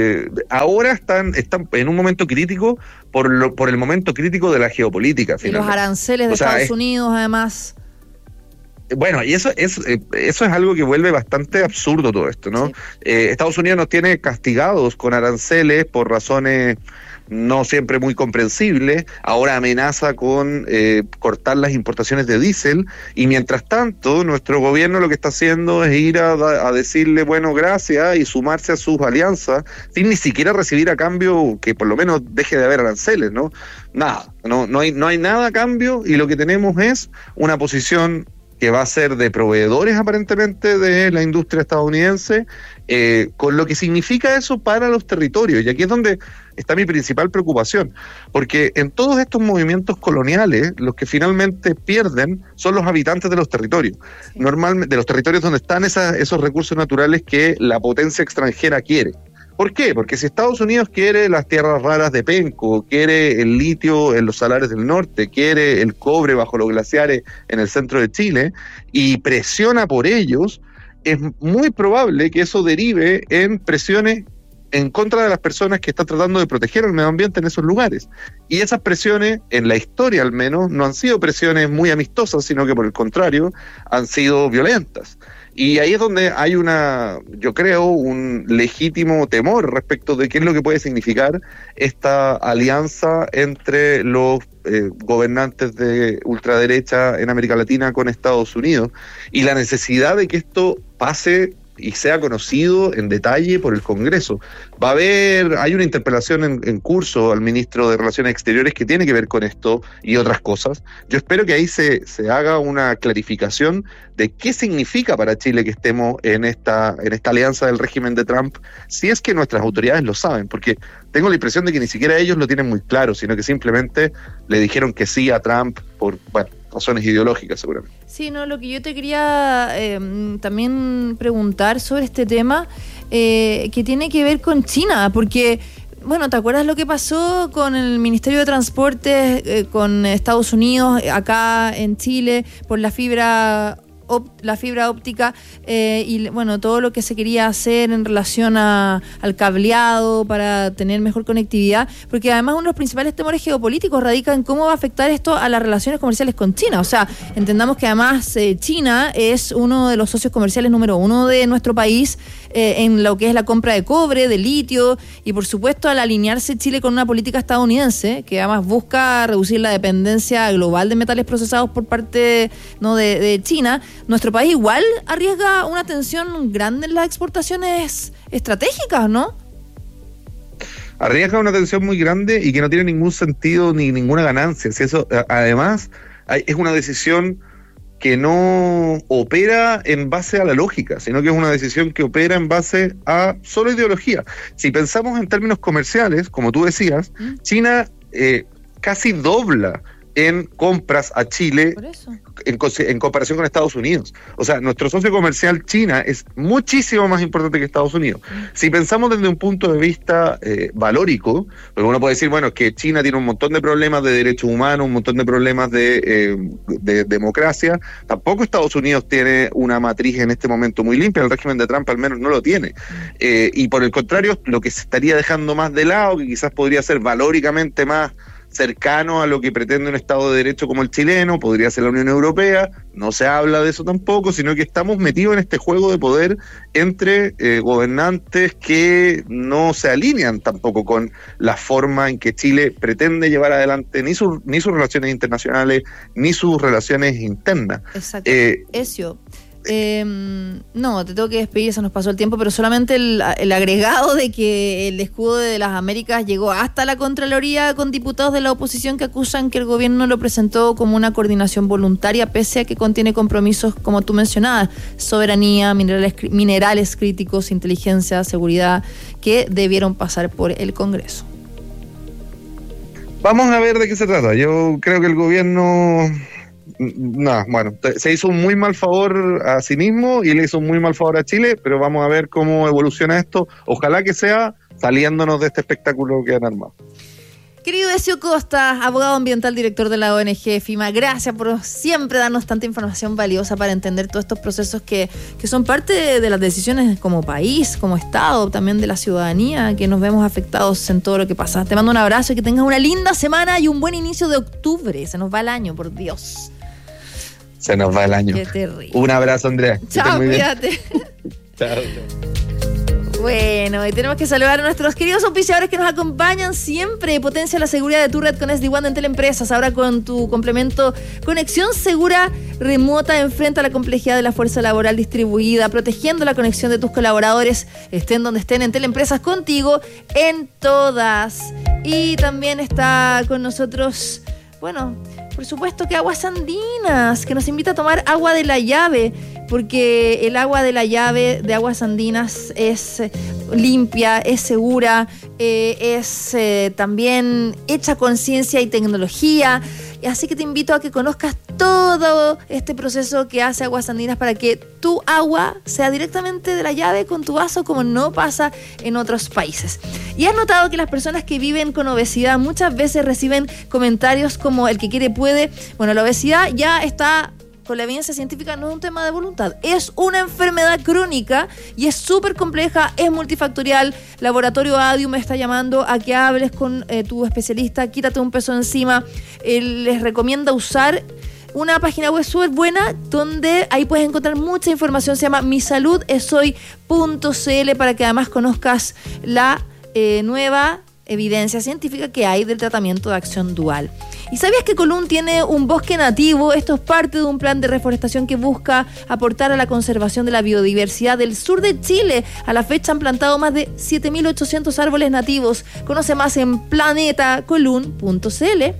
Ahora están en un momento crítico por el momento crítico de la geopolítica. Y los aranceles de Estados Unidos, además. Bueno, y eso es algo que vuelve bastante absurdo todo esto, ¿no? Sí. Estados Unidos nos tiene castigados con aranceles por razones no siempre muy comprensibles. Ahora amenaza con cortar las importaciones de diésel, y mientras tanto nuestro gobierno lo que está haciendo es ir a decirle bueno, gracias, y sumarse a sus alianzas sin ni siquiera recibir a cambio que por lo menos deje de haber aranceles, ¿no? Nada, no hay nada a cambio, y lo que tenemos es una posición que va a ser de proveedores aparentemente de la industria estadounidense, con lo que significa eso para los territorios. Y aquí es donde está mi principal preocupación, porque en todos estos movimientos coloniales, los que finalmente pierden son los habitantes de los territorios, normalmente de los territorios donde están esos recursos naturales que la potencia extranjera quiere. ¿Por qué? Porque si Estados Unidos quiere las tierras raras de penco, quiere el litio en los salares del norte, quiere el cobre bajo los glaciares en el centro de Chile, y presiona por ellos, es muy probable que eso derive en presiones en contra de las personas que están tratando de proteger el medio ambiente en esos lugares. Y esas presiones, en la historia al menos, no han sido presiones muy amistosas, sino que por el contrario, han sido violentas. Y ahí es donde hay yo creo, un legítimo temor respecto de qué es lo que puede significar esta alianza entre los gobernantes de ultraderecha en América Latina con Estados Unidos, y la necesidad de que esto pase y sea conocido en detalle por el Congreso. Hay una interpelación en curso al ministro de Relaciones Exteriores que tiene que ver con esto y otras cosas. Yo espero que ahí se haga una clarificación de qué significa para Chile que estemos en esta alianza del régimen de Trump, si es que nuestras autoridades lo saben, porque tengo la impresión de que ni siquiera ellos lo tienen muy claro, sino que simplemente le dijeron que sí a Trump por, razones ideológicas seguramente. Sí, no, lo que yo te quería también preguntar sobre este tema, que tiene que ver con China, porque, bueno, ¿te acuerdas lo que pasó con el Ministerio de Transportes, con Estados Unidos, acá en Chile, por la fibra óptica, y bueno, todo lo que se quería hacer en relación al cableado para tener mejor conectividad, porque además uno de los principales temores geopolíticos radica en cómo va a afectar esto a las relaciones comerciales con China. O sea, entendamos que además China es uno de los socios comerciales número 1 de nuestro país en lo que es la compra de cobre, de litio, y por supuesto al alinearse Chile con una política estadounidense que además busca reducir la dependencia global de metales procesados por parte de China, nuestro país igual arriesga una tensión grande en las exportaciones estratégicas, ¿no? Arriesga una tensión muy grande y que no tiene ningún sentido ni ninguna ganancia. Si eso, además, es una decisión que no opera en base a la lógica, sino que es una decisión que opera en base a solo ideología. Si pensamos en términos comerciales, como tú decías, China casi dobla en compras a Chile en comparación con Estados Unidos. O sea, nuestro socio comercial China es muchísimo más importante que Estados Unidos. Si pensamos desde un punto de vista valórico, porque uno puede decir, bueno, es que China tiene un montón de problemas de derechos humanos, un montón de problemas de democracia, tampoco Estados Unidos tiene una matriz en este momento muy limpia, el régimen de Trump al menos no lo tiene. Y por el contrario, lo que se estaría dejando más de lado, que quizás podría ser valóricamente más cercano a lo que pretende un Estado de Derecho como el chileno, podría ser la Unión Europea, no se habla de eso tampoco, sino que estamos metidos en este juego de poder entre gobernantes que no se alinean tampoco con la forma en que Chile pretende llevar adelante ni sus relaciones internacionales, ni sus relaciones internas. Exacto. Ezio. No, te tengo que despedir, se nos pasó el tiempo, pero solamente el agregado de que el escudo de las Américas llegó hasta la Contraloría con diputados de la oposición que acusan que el gobierno lo presentó como una coordinación voluntaria, pese a que contiene compromisos, como tú mencionabas, soberanía, minerales críticos, inteligencia, seguridad, que debieron pasar por el Congreso. Vamos a ver de qué se trata. Yo creo que el gobierno se hizo un muy mal favor a sí mismo y le hizo un muy mal favor a Chile, pero vamos a ver cómo evoluciona esto. Ojalá que sea saliéndonos de este espectáculo que han armado. Querido Ezio Costa, abogado ambiental, director de la ONG FIMA, gracias por siempre darnos tanta información valiosa para entender todos estos procesos que son parte de las decisiones como país, como Estado, también de la ciudadanía, que nos vemos afectados en todo lo que pasa. Te mando un abrazo y que tengas una linda semana y un buen inicio de octubre. Se nos va el año, por Dios. Se nos va el año. Qué terrible. Un abrazo, Andrea. Chao, cuídate. Chao. Bueno, y tenemos que saludar a nuestros queridos auspiciadores que nos acompañan siempre. Potencia la seguridad de tu red con SD-WAN de Entel Empresas. Ahora con tu complemento conexión segura remota, enfrenta la complejidad de la fuerza laboral distribuida, protegiendo la conexión de tus colaboradores, estén donde estén. Entel Empresas contigo en todas. Y también está con nosotros, bueno, por supuesto que Aguas Andinas, que nos invita a tomar agua de la llave, porque el agua de la llave de Aguas Andinas es limpia, es segura, es también hecha con ciencia y tecnología. Así que te invito a que conozcas todo este proceso que hace Aguas Andinas para que tu agua sea directamente de la llave con tu vaso, como no pasa en otros países. Y has notado que las personas que viven con obesidad muchas veces reciben comentarios como el que quiere puede. Bueno, la obesidad ya está, con la evidencia científica, no es un tema de voluntad, es una enfermedad crónica y es súper compleja, es multifactorial. Laboratorio Adium me está llamando a que hables con tu especialista, quítate un peso encima. Les recomienda usar una página web súper buena donde ahí puedes encontrar mucha información, se llama misaludesoy.cl, para que además conozcas la nueva evidencia científica que hay del tratamiento de acción dual. ¿Y sabías que Colún tiene un bosque nativo? Esto es parte de un plan de reforestación que busca aportar a la conservación de la biodiversidad del sur de Chile. A la fecha han plantado más de 7.800 árboles nativos. Conoce más en planetacolún.cl.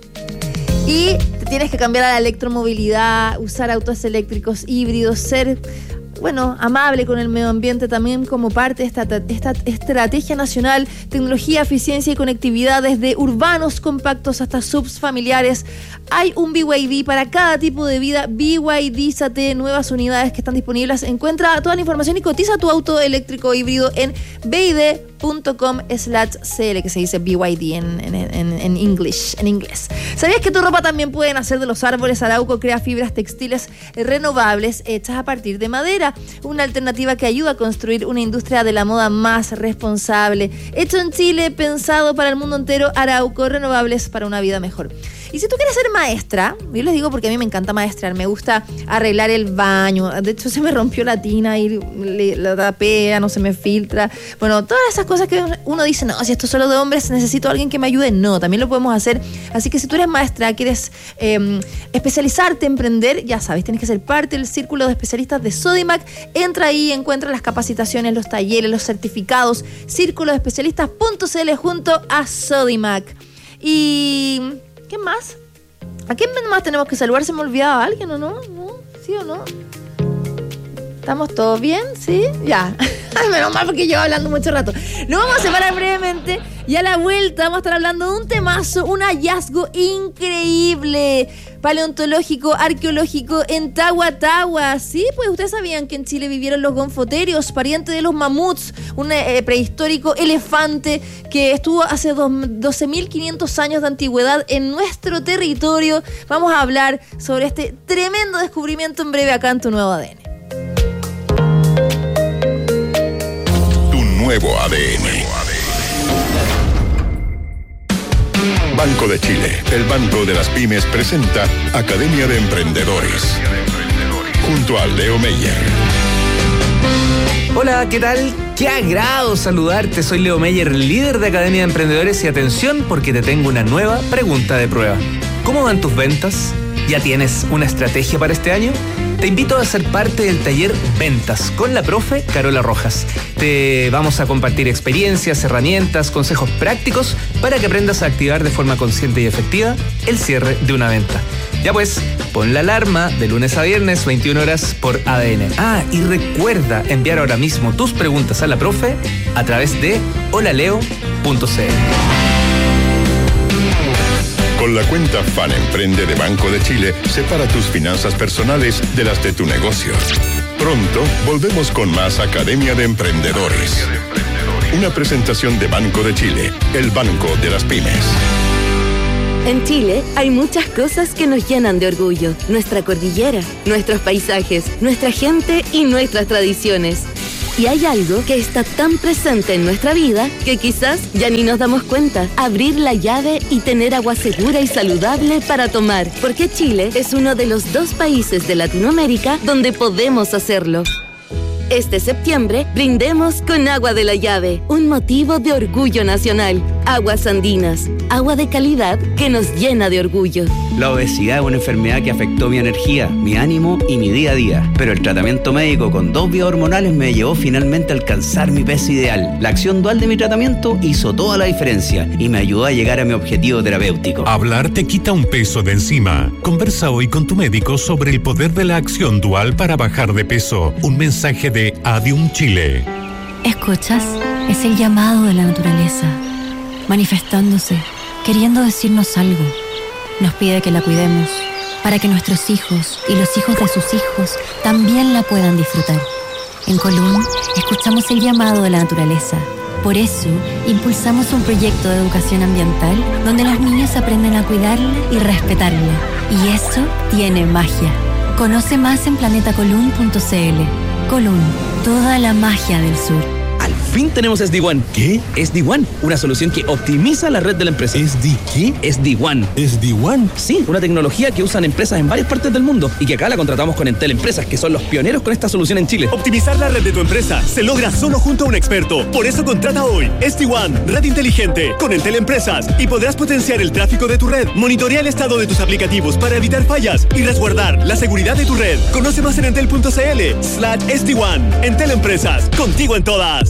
Y te tienes que cambiar a la electromovilidad, usar autos eléctricos híbridos, ser amable con el medio ambiente también como parte de esta estrategia nacional. Tecnología, eficiencia y conectividad, desde urbanos compactos hasta subs familiares. Hay un BYD para cada tipo de vida. BYD-SAT, nuevas unidades que están disponibles. Encuentra toda la información y cotiza tu auto eléctrico híbrido en bid.com/cl, que se dice BYD en inglés. ¿Sabías que tu ropa también puede nacer de los árboles? Arauco crea fibras textiles renovables hechas a partir de madera, una alternativa que ayuda a construir una industria de la moda más responsable. Hecho en Chile, pensado para el mundo entero. Arauco, renovables para una vida mejor. Y si tú quieres ser maestra, yo les digo porque a mí me encanta maestrar, me gusta arreglar el baño. De hecho, se me rompió la tina y la tapé, no se me filtra. Bueno, todas esas cosas que uno dice, no, si esto es solo de hombres, necesito a alguien que me ayude. No, también lo podemos hacer. Así que si tú eres maestra, quieres especializarte, emprender, ya sabes, tienes que ser parte del círculo de especialistas de Sodimac. Entra ahí, encuentra las capacitaciones, los talleres, los certificados, círculoespecialistas.cl junto a Sodimac. Y ¿qué más? ¿A quién más tenemos que saludar? ¿Se me olvidaba alguien o no? ¿No? ¿Sí o no? ¿Estamos todos bien? ¿Sí? Ya. Menos mal, porque llevo hablando mucho rato. Nos vamos a separar brevemente y a la vuelta vamos a estar hablando de un temazo, un hallazgo increíble paleontológico, arqueológico en Tahuatahua. Sí, pues ustedes sabían que en Chile vivieron los gonfoterios, parientes de los mamuts, un prehistórico elefante que estuvo hace 12.500 años de antigüedad en nuestro territorio. Vamos a hablar sobre este tremendo descubrimiento en breve acá en Tu Nuevo ADN. Tu Nuevo ADN. Banco de Chile, el Banco de las Pymes, presenta Academia de Emprendedores, junto a Leo Meyer. Hola, ¿qué tal? Qué agrado saludarte. Soy Leo Meyer, líder de Academia de Emprendedores, y atención porque te tengo una nueva pregunta de prueba. ¿Cómo van tus ventas? ¿Ya tienes una estrategia para este año? Te invito a ser parte del taller Ventas con la profe Carola Rojas. Te vamos a compartir experiencias, herramientas, consejos prácticos para que aprendas a activar de forma consciente y efectiva el cierre de una venta. Ya pues, pon la alarma de lunes a viernes, 21 horas por ADN. Y recuerda enviar ahora mismo tus preguntas a la profe a través de holaleo.cl. Con la cuenta FAN Emprende de Banco de Chile, separa tus finanzas personales de las de tu negocio. Pronto volvemos con más Academia de Emprendedores. Una presentación de Banco de Chile, el banco de las pymes. En Chile hay muchas cosas que nos llenan de orgullo. Nuestra cordillera, nuestros paisajes, nuestra gente y nuestras tradiciones. Y hay algo que está tan presente en nuestra vida que quizás ya ni nos damos cuenta. Abrir la llave y tener agua segura y saludable para tomar. Porque Chile es uno de los 2 países de Latinoamérica donde podemos hacerlo. Este septiembre, brindemos con agua de la llave, un motivo de orgullo nacional. Aguas andinas, agua de calidad que nos llena de orgullo. La obesidad es una enfermedad que afectó mi energía, mi ánimo y mi día a día. Pero el tratamiento médico con 2 biohormonales me llevó finalmente a alcanzar mi peso ideal. La acción dual de mi tratamiento hizo toda la diferencia y me ayudó a llegar a mi objetivo terapéutico. Hablar te quita un peso de encima. Conversa hoy con tu médico sobre el poder de la acción dual para bajar de peso. Un mensaje de Adium Chile. ¿Escuchas? Es el llamado de la naturaleza, manifestándose, queriendo decirnos algo. Nos pide que la cuidemos, para que nuestros hijos y los hijos de sus hijos también la puedan disfrutar. En Colún, escuchamos el llamado de la naturaleza. Por eso, impulsamos un proyecto de educación ambiental donde los niños aprenden a cuidarla y respetarla. Y eso tiene magia. Conoce más en planetacolún.cl. Colún, toda la magia del sur. Al fin tenemos SD-WAN. ¿Qué? SD-WAN, una solución que optimiza la red de la empresa. ¿Qué? SD-WAN. ¿SD-WAN? Sí, una tecnología que usan empresas en varias partes del mundo y que acá la contratamos con Entel Empresas, que son los pioneros con esta solución en Chile. Optimizar la red de tu empresa se logra solo junto a un experto. Por eso contrata hoy SD-WAN, red inteligente, con Entel Empresas, y podrás potenciar el tráfico de tu red, monitorear el estado de tus aplicativos para evitar fallas y resguardar la seguridad de tu red. Conoce más en entel.cl/SD-WAN. Entel Empresas, contigo en todas.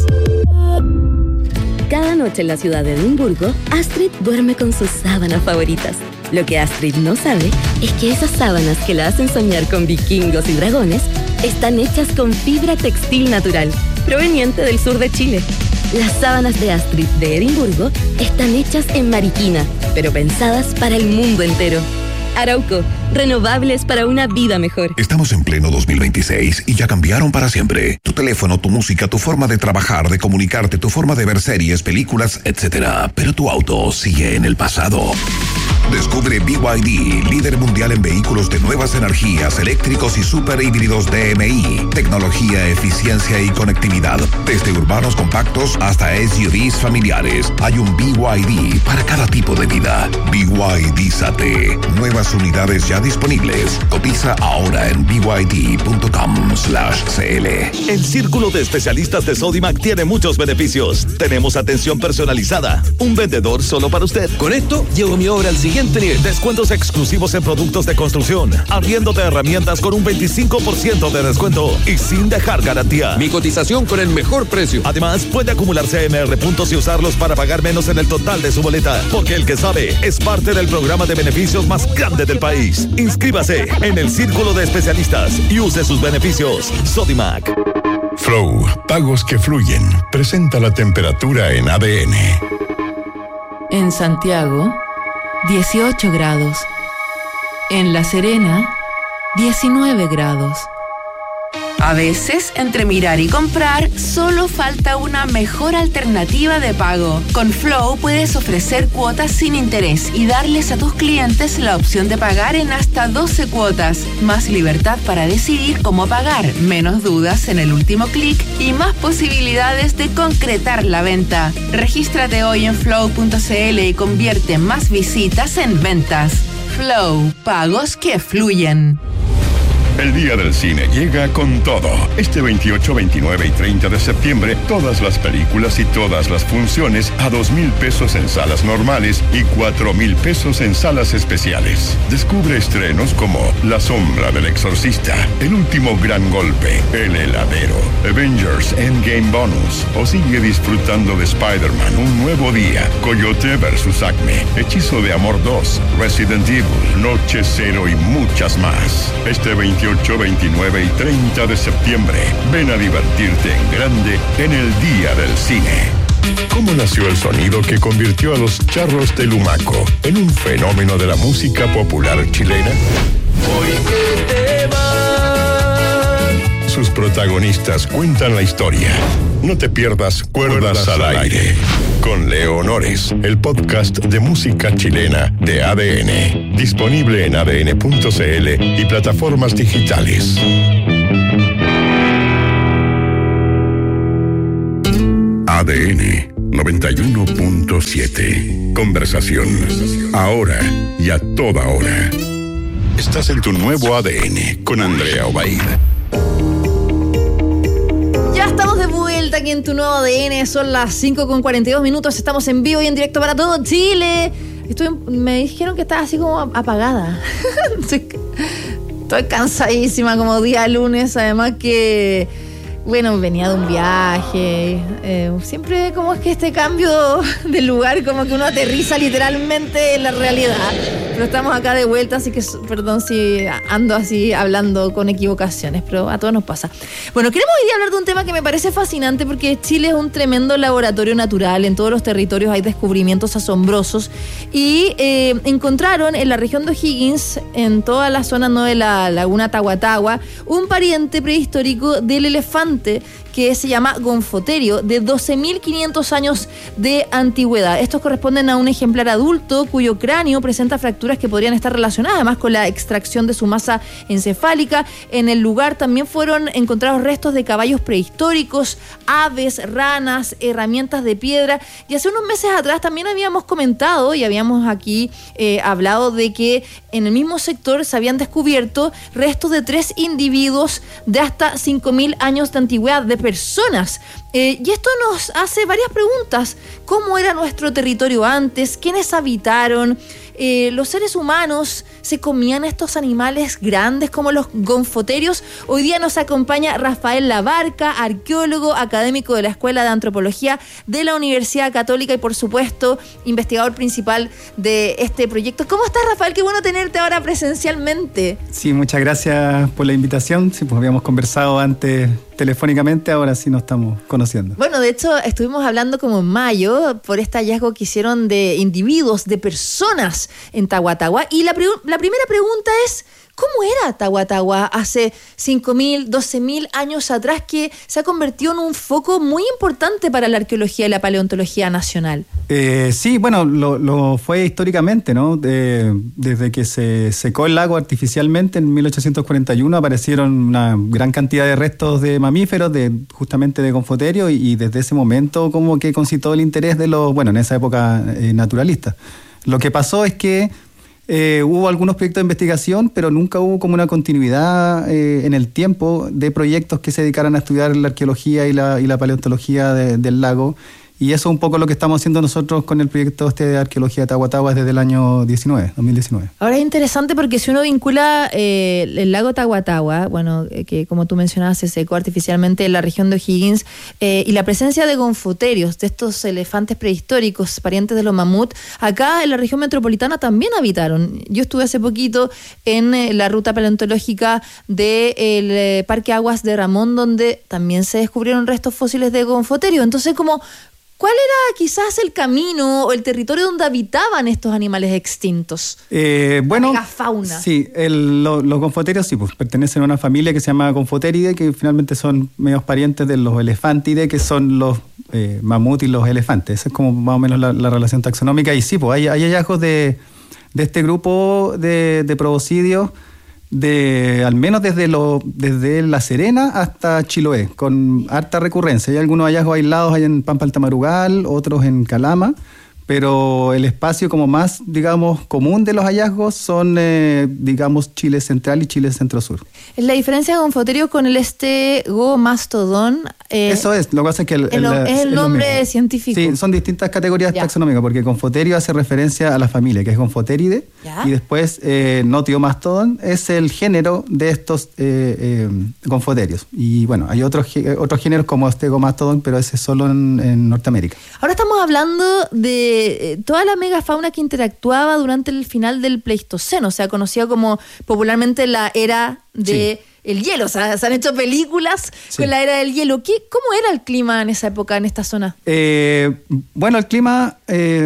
Cada noche en la ciudad de Edimburgo, Astrid duerme con sus sábanas favoritas. Lo que Astrid no sabe es que esas sábanas que la hacen soñar con vikingos y dragones están hechas con fibra textil natural, proveniente del sur de Chile. Las sábanas de Astrid de Edimburgo están hechas en Mariquina, pero pensadas para el mundo entero. Arauco, renovables para una vida mejor. Estamos en pleno 2026 y ya cambiaron para siempre. Tu teléfono, tu música, tu forma de trabajar, de comunicarte, tu forma de ver series, películas, etc. Pero tu auto sigue en el pasado. Descubre BYD, líder mundial en vehículos de nuevas energías, eléctricos y super híbridos DMI. Tecnología, eficiencia y conectividad. Desde urbanos compactos hasta SUVs familiares. Hay un BYD para cada tipo de vida. BYD-Sate. Nuevas unidades ya disponibles. Cotiza ahora en byd.com/cl. El Círculo de Especialistas de Sodimac tiene muchos beneficios. Tenemos atención personalizada. Un vendedor solo para usted. Con esto, llevo mi obra al siguiente nivel. Descuentos exclusivos en productos de construcción. Arriendo de herramientas con un 25% de descuento y sin dejar garantía. Mi cotización con el mejor precio. Además, puede acumular CMR puntos y usarlos para pagar menos en el total de su boleta. Porque el que sabe es parte del programa de beneficios más grande del país. Inscríbase en el Círculo de Especialistas y use sus beneficios. Sodimac. Flow, pagos que fluyen. Presenta la temperatura en ADN. En Santiago, 18 grados. En La Serena, 19 grados. A veces, entre mirar y comprar, solo falta una mejor alternativa de pago. Con Flow puedes ofrecer cuotas sin interés y darles a tus clientes la opción de pagar en hasta 12 cuotas. Más libertad para decidir cómo pagar, menos dudas en el último clic y más posibilidades de concretar la venta. Regístrate hoy en flow.cl y convierte más visitas en ventas. Flow, pagos que fluyen. El Día del Cine llega con todo. Este 28, 29 y 30 de septiembre, todas las películas y todas las funciones a 2,000 pesos en salas normales y 4,000 pesos en salas especiales. Descubre estrenos como La Sombra del Exorcista, El Último Gran Golpe, El Heladero, Avengers Endgame Bonus, o sigue disfrutando de Spider-Man Un Nuevo Día, Coyote vs. Acme, Hechizo de Amor 2, Resident Evil, Noche Cero y muchas más. Este 28, 29 y 30 de septiembre. Ven a divertirte en grande en el Día del Cine. ¿Cómo nació el sonido que convirtió a los Charros de Lumaco en un fenómeno de la música popular chilena? Sus protagonistas cuentan la historia. No te pierdas Cuerdas al Aire con Leo Honores, el podcast de música chilena de ADN. Disponible en adn.cl y plataformas digitales. ADN 91.7. Conversación. Ahora y a toda hora. Estás en tu nuevo ADN con Andrea Obaid. Ya estamos de vuelta aquí en tu nuevo ADN. Son las 5:42. Estamos en vivo y en directo para todo Chile. Me dijeron que estaba así como apagada. Estoy cansadísima como día lunes. Además que, bueno, venía de un viaje. Siempre como es que este cambio de lugar como que uno aterriza literalmente en la realidad. Pero estamos acá de vuelta, así que perdón si ando así hablando con equivocaciones, pero a todos nos pasa. Bueno, queremos hoy día hablar de un tema que me parece fascinante porque Chile es un tremendo laboratorio natural. En todos los territorios hay descubrimientos asombrosos y encontraron en la región de O'Higgins, en toda la zona de la laguna Tahuatahua, un pariente prehistórico del elefante que se llama gonfoterio, de 12.500 años de antigüedad. Estos corresponden a un ejemplar adulto cuyo cráneo presenta fracturas que podrían estar relacionadas además con la extracción de su masa encefálica. En el lugar también fueron encontrados restos de caballos prehistóricos, aves, ranas, herramientas de piedra. Y hace unos meses atrás también habíamos comentado y habíamos aquí hablado de que en el mismo sector se habían descubierto restos de 3 individuos de hasta 5.000 años de antigüedad, de personas. Y esto nos hace varias preguntas. ¿Cómo era nuestro territorio antes? ¿Quiénes habitaron? ¿Los seres humanos se comían estos animales grandes como los gonfoterios? Hoy día nos acompaña Rafael Labarca, arqueólogo, académico de la Escuela de Antropología de la Universidad Católica y, por supuesto, investigador principal de este proyecto. ¿Cómo estás, Rafael? Qué bueno tenerte ahora presencialmente. Sí, muchas gracias por la invitación. Sí, pues habíamos conversado antes telefónicamente, ahora sí nos estamos conociendo. Bueno, de hecho, estuvimos hablando como en mayo por este hallazgo que hicieron de individuos, de personas en Tahuatahua. Y la primera pregunta es, ¿cómo era Tahuatahua hace 5.000, 12.000 años atrás, que se ha convertido en un foco muy importante para la arqueología y la paleontología nacional? Sí, bueno, lo fue históricamente, ¿no? Desde que se secó el lago artificialmente en 1841 aparecieron una gran cantidad de restos de mamíferos, justamente de gonfoterio, y desde ese momento como que concitó el interés de en esa época naturalista. Lo que pasó es que hubo algunos proyectos de investigación, pero nunca hubo como una continuidad en el tiempo de proyectos que se dedicaran a estudiar la arqueología y la paleontología del lago. Y eso es un poco lo que estamos haciendo nosotros con el proyecto de arqueología de Tahuatahua desde el año 2019. Ahora es interesante porque si uno vincula el lago Tahuatahua, que como tú mencionabas se secó artificialmente en la región de O'Higgins, y la presencia de gonfoterios, de estos elefantes prehistóricos, parientes de los mamut, acá en la región metropolitana también habitaron. Yo estuve hace poquito en la ruta paleontológica del Parque Aguas de Ramón, donde también se descubrieron restos fósiles de gonfoterio. Entonces, ¿cuál era quizás el camino o el territorio donde habitaban estos animales extintos? La megafauna. Sí, los gonfoterios sí, pues, pertenecen a una familia que se llama Gonfoteridae, que finalmente son medios parientes de los elefantidae, que son los mamut y los elefantes. Esa es como más o menos la relación taxonómica. Y sí, pues hay hallazgos de este grupo de proboscidios, al menos desde La Serena hasta Chiloé, con harta recurrencia. Hay algunos hallazgos aislados ahí en Pampa Altamarugal, otros en Calama, pero el espacio como más, digamos, común de los hallazgos son, Chile Central y Chile Centro-Sur. ¿Es la diferencia de gonfoterio con el estegomastodon? Eso es, lo que pasa es que es el nombre científico. Sí, son distintas categorías taxonómicas, porque gonfoterio hace referencia a la familia, que es Gonfoteridae, y después Notiomastodon es el género de estos gonfoterios. Y bueno, hay otros géneros como estegomastodon, pero ese es solo en Norteamérica. Ahora estamos hablando de toda la megafauna que interactuaba durante el final del Pleistoceno, o sea, conocida como popularmente la era de el hielo. O sea, se han hecho películas con la era del hielo. ¿Cómo era el clima en esa época, en esta zona? Bueno, el clima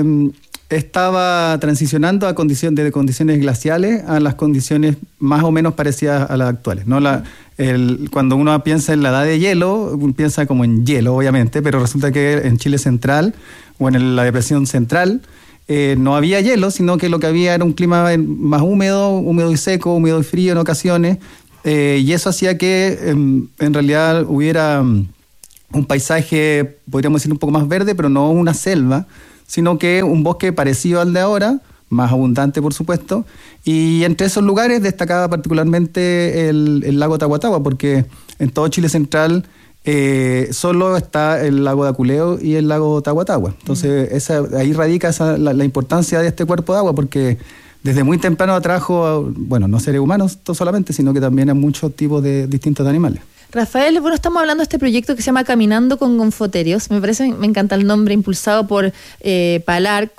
estaba transicionando de condiciones glaciales a las condiciones más o menos parecidas a las actuales, ¿no? Cuando uno piensa en la edad de hielo, piensa como en hielo, obviamente, pero resulta que en Chile central o en la depresión central no había hielo, sino que lo que había era un clima más húmedo y seco, húmedo y frío en ocasiones, y eso hacía que en realidad hubiera un paisaje, podríamos decir, un poco más verde, pero no una selva, sino que un bosque parecido al de ahora, más abundante por supuesto, y entre esos lugares destacaba particularmente el lago Tahuatahua, porque en todo Chile central solo está el lago de Aculeo y el lago Tahuatahua. Entonces ahí radica la importancia de este cuerpo de agua, porque desde muy temprano atrajo, bueno, no seres humanos solamente, sino que también a muchos tipos de distintos animales. Rafael, bueno, estamos hablando de este proyecto que se llama Caminando con Gonfoterios. Me encanta el nombre, impulsado por Palarc,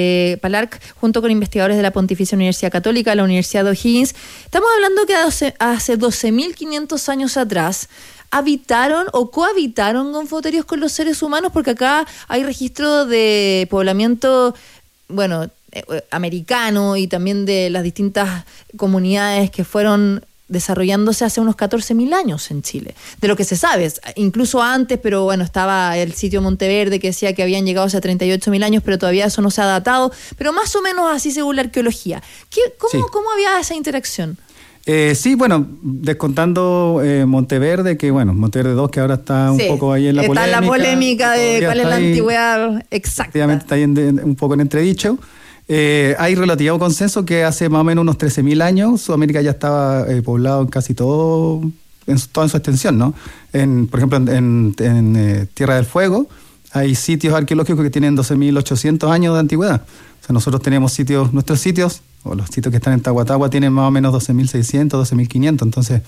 junto con investigadores de la Pontificia Universidad Católica, la Universidad de O'Higgins. Estamos hablando que hace 12.500 años atrás habitaron o cohabitaron gonfoterios con los seres humanos, porque acá hay registro de poblamiento, bueno, americano, y también de las distintas comunidades que fueron desarrollándose hace unos 14.000 años en Chile, de lo que se sabe, incluso antes, pero bueno, estaba el sitio Monteverde que decía que habían llegado hace 38.000 años, pero todavía eso no se ha datado, pero más o menos así según la arqueología. ¿Cómo había esa interacción? Sí, bueno, descontando Monteverde, que bueno, Monteverde 2, que ahora está un poco ahí en la polémica. Está en la polémica de cuál es la antigüedad exacta. Efectivamente está ahí un poco en entredicho. Hay relativo consenso que hace más o menos unos 13.000 años Sudamérica ya estaba poblado en casi toda su extensión, ¿no? Por ejemplo, en Tierra del Fuego hay sitios arqueológicos que tienen 12.800 años de antigüedad. O sea, nosotros tenemos nuestros sitios, o los sitios que están en Tahuatahua tienen más o menos 12.600, 12.500. Entonces,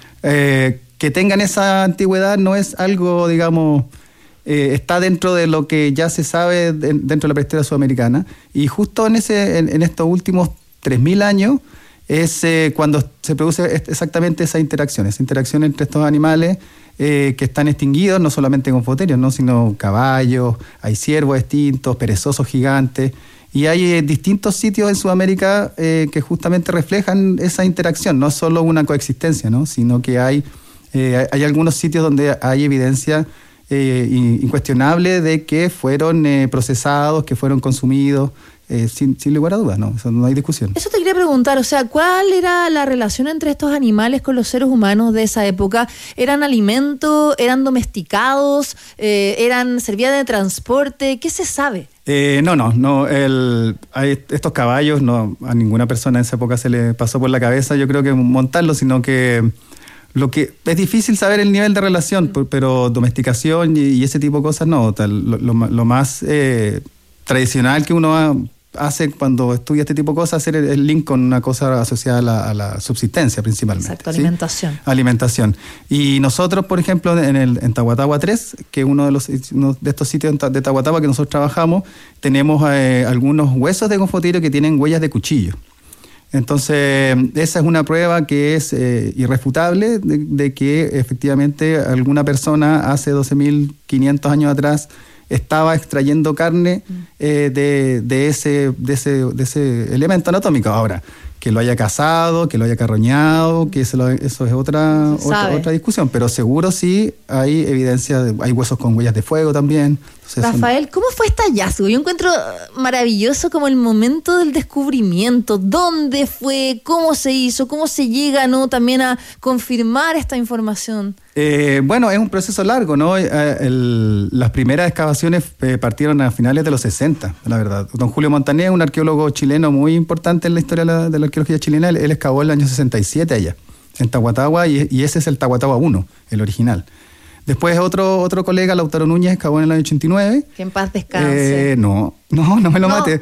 que tengan esa antigüedad no es algo, digamos, está dentro de lo que ya se sabe dentro de la prehistoria sudamericana, y justo en estos últimos 3.000 años es cuando se produce exactamente esa interacción entre estos animales que están extinguidos, no solamente gonfoterios, ¿no? Sino caballos, hay ciervos extintos, perezosos gigantes, y hay distintos sitios en Sudamérica que justamente reflejan esa interacción, no solo una coexistencia, ¿no? Sino que hay algunos sitios donde hay evidencia incuestionable de que fueron procesados, que fueron consumidos, sin lugar a dudas, ¿no? Eso no hay discusión. Eso te quería preguntar, o sea, ¿cuál era la relación entre estos animales con los seres humanos de esa época? ¿Eran alimento? ¿Eran domesticados? ¿Servían de transporte? ¿Qué se sabe? No. Estos caballos, no, a ninguna persona en esa época se le pasó por la cabeza, yo creo que montarlos, sino que lo que es difícil saber el nivel de relación, pero domesticación y ese tipo de cosas no. Lo más tradicional que uno hace cuando estudia este tipo de cosas, hacer el link con una cosa asociada a la subsistencia principalmente. Exacto, alimentación. ¿Sí? Alimentación. Y nosotros, por ejemplo, en Tahuatahua 3, que es uno de estos sitios de Tahuatahua que nosotros trabajamos, tenemos algunos huesos de gonfoterio que tienen huellas de cuchillo. Entonces, esa es una prueba que es irrefutable de que efectivamente alguna persona hace 12.500 años atrás estaba extrayendo carne de ese elemento anatómico. Ahora, que lo haya cazado, que lo haya carroñado, que eso es otra discusión, pero seguro sí hay evidencia, hay huesos con huellas de fuego también. Entonces, Rafael, ¿cómo fue este hallazgo? Yo encuentro maravilloso como el momento del descubrimiento, dónde fue, cómo se hizo, cómo se llega, ¿no?, también a confirmar esta información. Bueno, es un proceso largo, ¿no? Las primeras excavaciones partieron a finales de los 60, la verdad. Don Julio Montaner, un arqueólogo chileno muy importante en la historia de la arqueología chilena, él excavó en el año 67 allá, en Tahuatahua, y ese es el Tahuatahua 1, el original. Después otro colega, Lautaro Núñez, excavó en el año 89. Que en paz descanse. No me lo mate.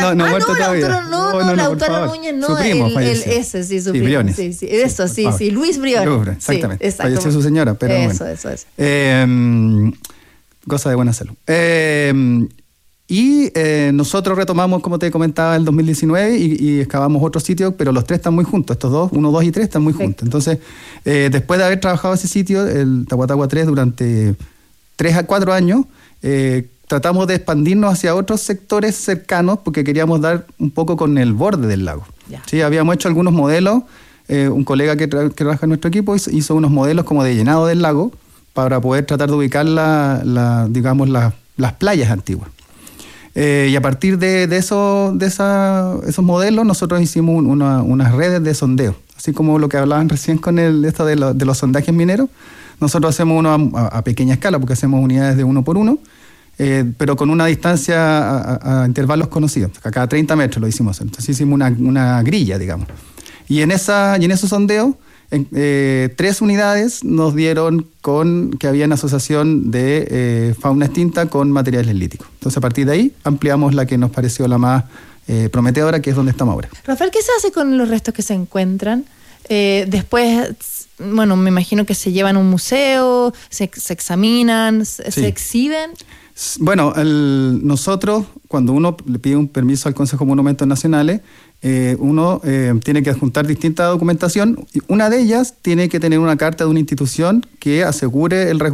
Lautaro Núñez no. Su primo falleció. Su primo. Briones. Sí, Luis Briones. Exactamente. Falleció su señora, pero eso. Goza de buena salud. Y nosotros retomamos, como te comentaba, el 2019 y excavamos otros sitios, pero los tres están muy juntos. Estos dos, 1, 2 y 3, están muy juntos. Entonces, después de haber trabajado ese sitio, el Tahuatahua 3, durante 3 a 4 años, tratamos de expandirnos hacia otros sectores cercanos porque queríamos dar un poco con el borde del lago. ¿Sí? Habíamos hecho algunos modelos. Un colega que trabaja en nuestro equipo hizo unos modelos como de llenado del lago para poder tratar de ubicar las playas antiguas. Y a partir de esos modelos nosotros hicimos unas redes de sondeo, así como lo que hablaban recién con esto de los sondajes mineros. Nosotros hacemos uno a pequeña escala porque hacemos unidades de 1 por 1, pero con una distancia a intervalos conocidos. A cada 30 metros lo hicimos. Entonces hicimos una grilla, digamos. Y en esos sondeos, 3 unidades nos dieron que había una asociación de fauna extinta con materiales líticos. Entonces, a partir de ahí, ampliamos la que nos pareció la más prometedora, que es donde estamos ahora. Rafael, ¿qué se hace con los restos que se encuentran? Después, bueno, me imagino que se llevan a un museo, se examinan, se exhiben. Bueno, nosotros, cuando uno le pide un permiso al Consejo de Monumentos Nacionales, uno tiene que adjuntar distinta documentación. Una de ellas tiene que tener una carta de una institución que asegure el resguardo